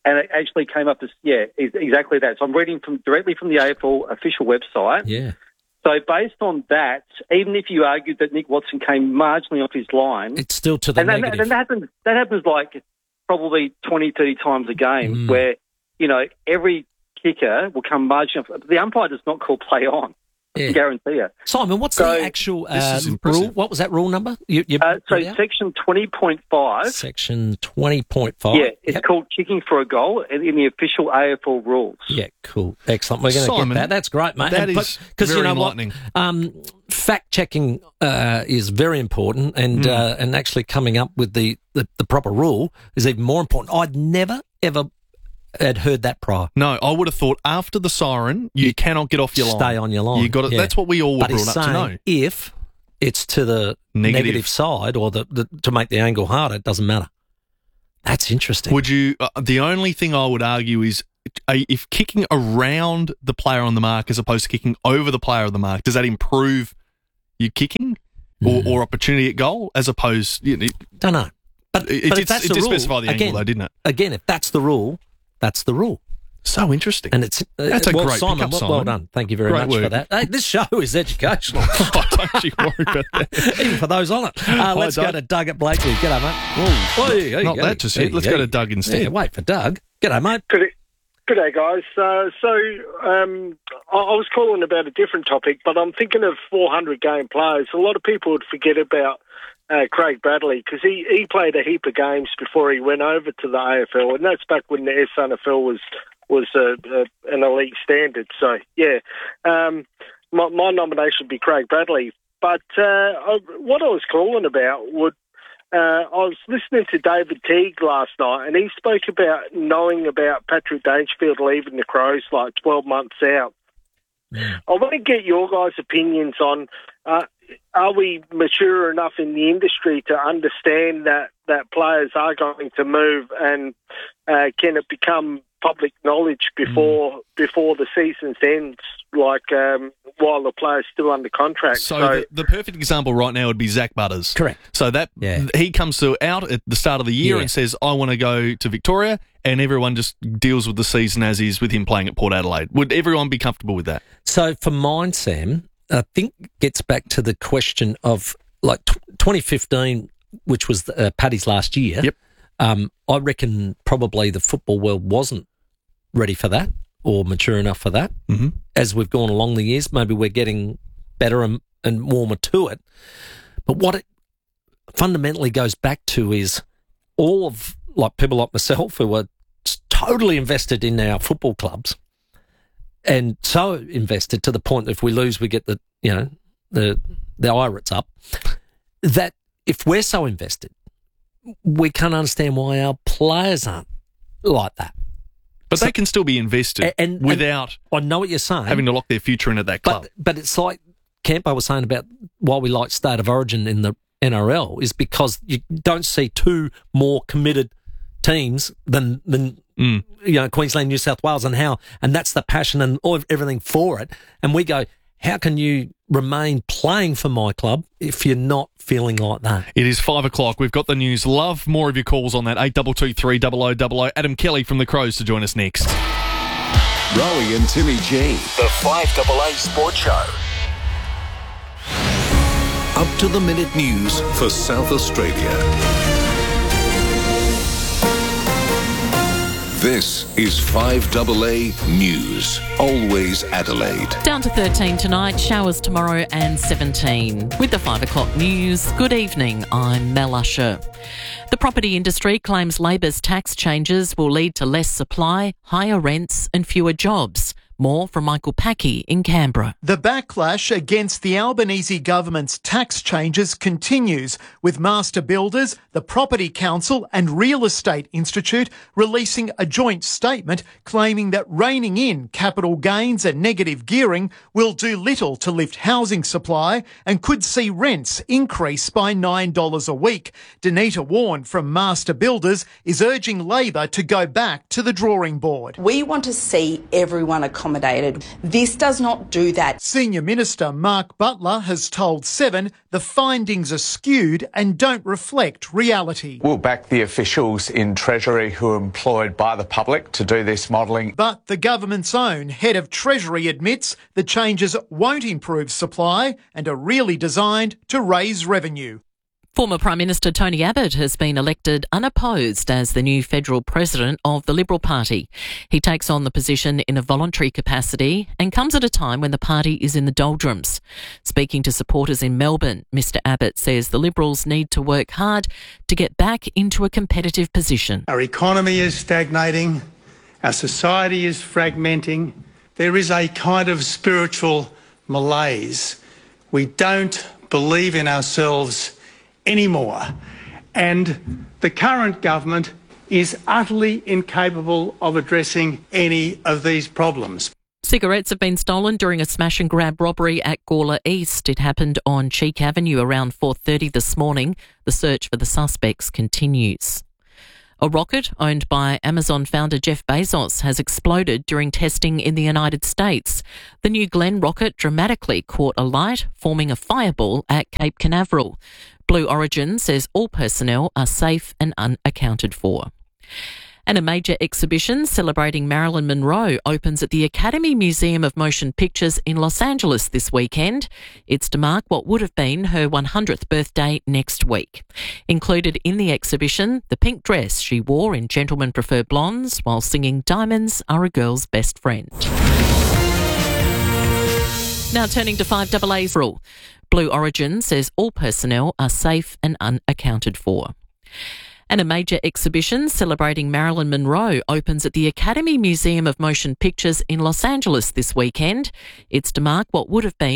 And it actually came up as, yeah, ex- exactly that. So I'm reading from directly from the A F L official website. Yeah. So based on that, even if you argued that Nick Watson came marginally off his line... It's still to the and negative. That, and that happens, that happens like probably twenty, thirty times a game Mm. where, you know, every kicker will come marginally off. The umpire does not call play on. I Yeah. can guarantee you. Simon, what's So- the actual This is uh, impressive. rule? What was that rule number? You, you Uh, so put out? section twenty point five... Section twenty point five. Yeah, it's called kicking for a goal in in the official A F L rules. Yeah, cool. Excellent. We're going to Simon, get that. That's great, mate. that And- is because very you know enlightening. what? Um, fact checking uh, is very important, and Mm. uh, and actually coming up with the, the, the proper rule is even more important. I'd never ever had heard that prior. No, I would have thought after the siren, you, cannot get off your line. Stay on your line. You got it. Yeah. That's what we all were But he's brought up to saying know. if it's to the Negative. negative, side or the, the to make the angle harder, it doesn't matter. That's interesting. Would you? Uh, the only thing I would argue is uh, if kicking around the player on the mark as opposed to kicking over the player on the mark, does that improve your kicking or, or opportunity at goal as opposed? You know, Don't know. But, it, but it, if that's it the did rule, specify the again, angle, though, didn't it? Again, if that's the rule, that's the rule. So interesting. And it's uh, That's a well, great Simon, pickup, well, Simon. well done. Thank you very Great much for work. that. Hey, this show is educational. Oh, don't you worry about that. Even for those on it. Uh, let's Doug. go to Doug at Blakely. G'day, mate. Whoa. Oi, there you Not go. that just There yet. Let's you go to Doug instead. Yeah, wait for Doug. G'day, mate. Good, good day, guys. Uh, so um, I, I was calling about a different topic, but I'm thinking of four hundred game players. A lot of people would forget about uh, Craig Bradley because he, he played a heap of games before he went over to the A F L, and that's back when the S N F L was was a, a, an elite standard. So, yeah, um, my, my nomination would be Craig Bradley. But uh, I, what I was calling about would Uh, I was listening to David Teague last night, and he spoke about knowing about Patrick Dangerfield leaving the Crows like twelve months out. I want to get your guys' opinions on, uh, are we mature enough in the industry to understand that, that players are going to move, and uh, can it become public knowledge before mm. before the season ends, like um, while the player's still under contract? So, So, the, the perfect example right now would be Zach Butters. Correct. So that Yeah. he comes to out at the start of the year Yeah. and says, I want to go to Victoria, and everyone just deals with the season as is with him playing at Port Adelaide. Would everyone be comfortable with that? So for mine, Sam, I think gets back to the question of like t- twenty fifteen, which was uh, Paddy's last year. Yep. Um, I reckon probably the football world wasn't ready for that or mature enough for that. Mm-hmm. As we've gone along the years, maybe we're getting better and, and warmer to it. But what it fundamentally goes back to is all of like people like myself who are totally invested in our football clubs, and so invested to the point that if we lose, we get the you know the the irates up. That if we're so invested, we can't understand why our players aren't like that. But So- they can still be invested and, and without I know what you're saying, having to lock their future in at that club. but but it's like Campo was saying about why we like State of Origin in the N R L is because you don't see two more committed teams than than Mm. you know Queensland, New South Wales, and how and that's the passion and all, everything for it. And we go, how can you remain playing for my club if you're not feeling like that? It is five o'clock. We've got the news. Love more of your calls on that. eight two two three double oh double oh. Adam Kelly from the Crows to join us next. Rowie and Timmy G. The five double A Sports Show. Up to the minute news for South Australia. This is five double A News. Always Adelaide. Down to thirteen tonight, showers tomorrow and seventeen. With the five o'clock news, good evening, I'm Mel Usher. The property industry claims Labor's tax changes will lead to less supply, higher rents and fewer jobs. More from Michael Packey in Canberra. The backlash against the Albanese government's tax changes continues, with master builders, the Property Council and Real Estate Institute releasing a joint statement claiming that reining in capital gains and negative gearing will do little to lift housing supply and could see rents increase by nine dollars a week. Danita Warren from Master Builders is urging Labor to go back to the drawing board. We want to see everyone accommodate accommodated. This does not do that. Senior Minister Mark Butler has told Seven the findings are skewed and don't reflect reality. We'll back the officials in Treasury who are employed by the public to do this modelling. But the government's own head of Treasury admits the changes won't improve supply and are really designed to raise revenue. Former Prime Minister Tony Abbott has been elected unopposed as the new federal president of the Liberal Party. He takes on the position in a voluntary capacity and comes at a time when the party is in the doldrums. Speaking to supporters in Melbourne, Mr Abbott says the Liberals need to work hard to get back into a competitive position. Our economy is stagnating, our society is fragmenting, there is a kind of spiritual malaise. We don't believe in ourselves anymore. And the current government is utterly incapable of addressing any of these problems. Cigarettes have been stolen during a smash and grab robbery at Gawler East. It happened on Cheek Avenue around four thirty this morning. The search for the suspects continues. A rocket owned by Amazon founder Jeff Bezos has exploded during testing in the United States. The New Glenn rocket dramatically caught alight, forming a fireball at Cape Canaveral. Blue Origin says all personnel are safe and unaccounted for. And a major exhibition celebrating Marilyn Monroe opens at the Academy Museum of Motion Pictures in Los Angeles this weekend. It's to mark what would have been her one hundredth birthday next week. Included in the exhibition, the pink dress she wore in Gentlemen Prefer Blondes while singing Diamonds Are a Girl's Best Friend. Now turning to five A A's rule. Blue Origin says all personnel are safe and unaccounted for. And a major exhibition celebrating Marilyn Monroe opens at the Academy Museum of Motion Pictures in Los Angeles this weekend. It's to mark what would have been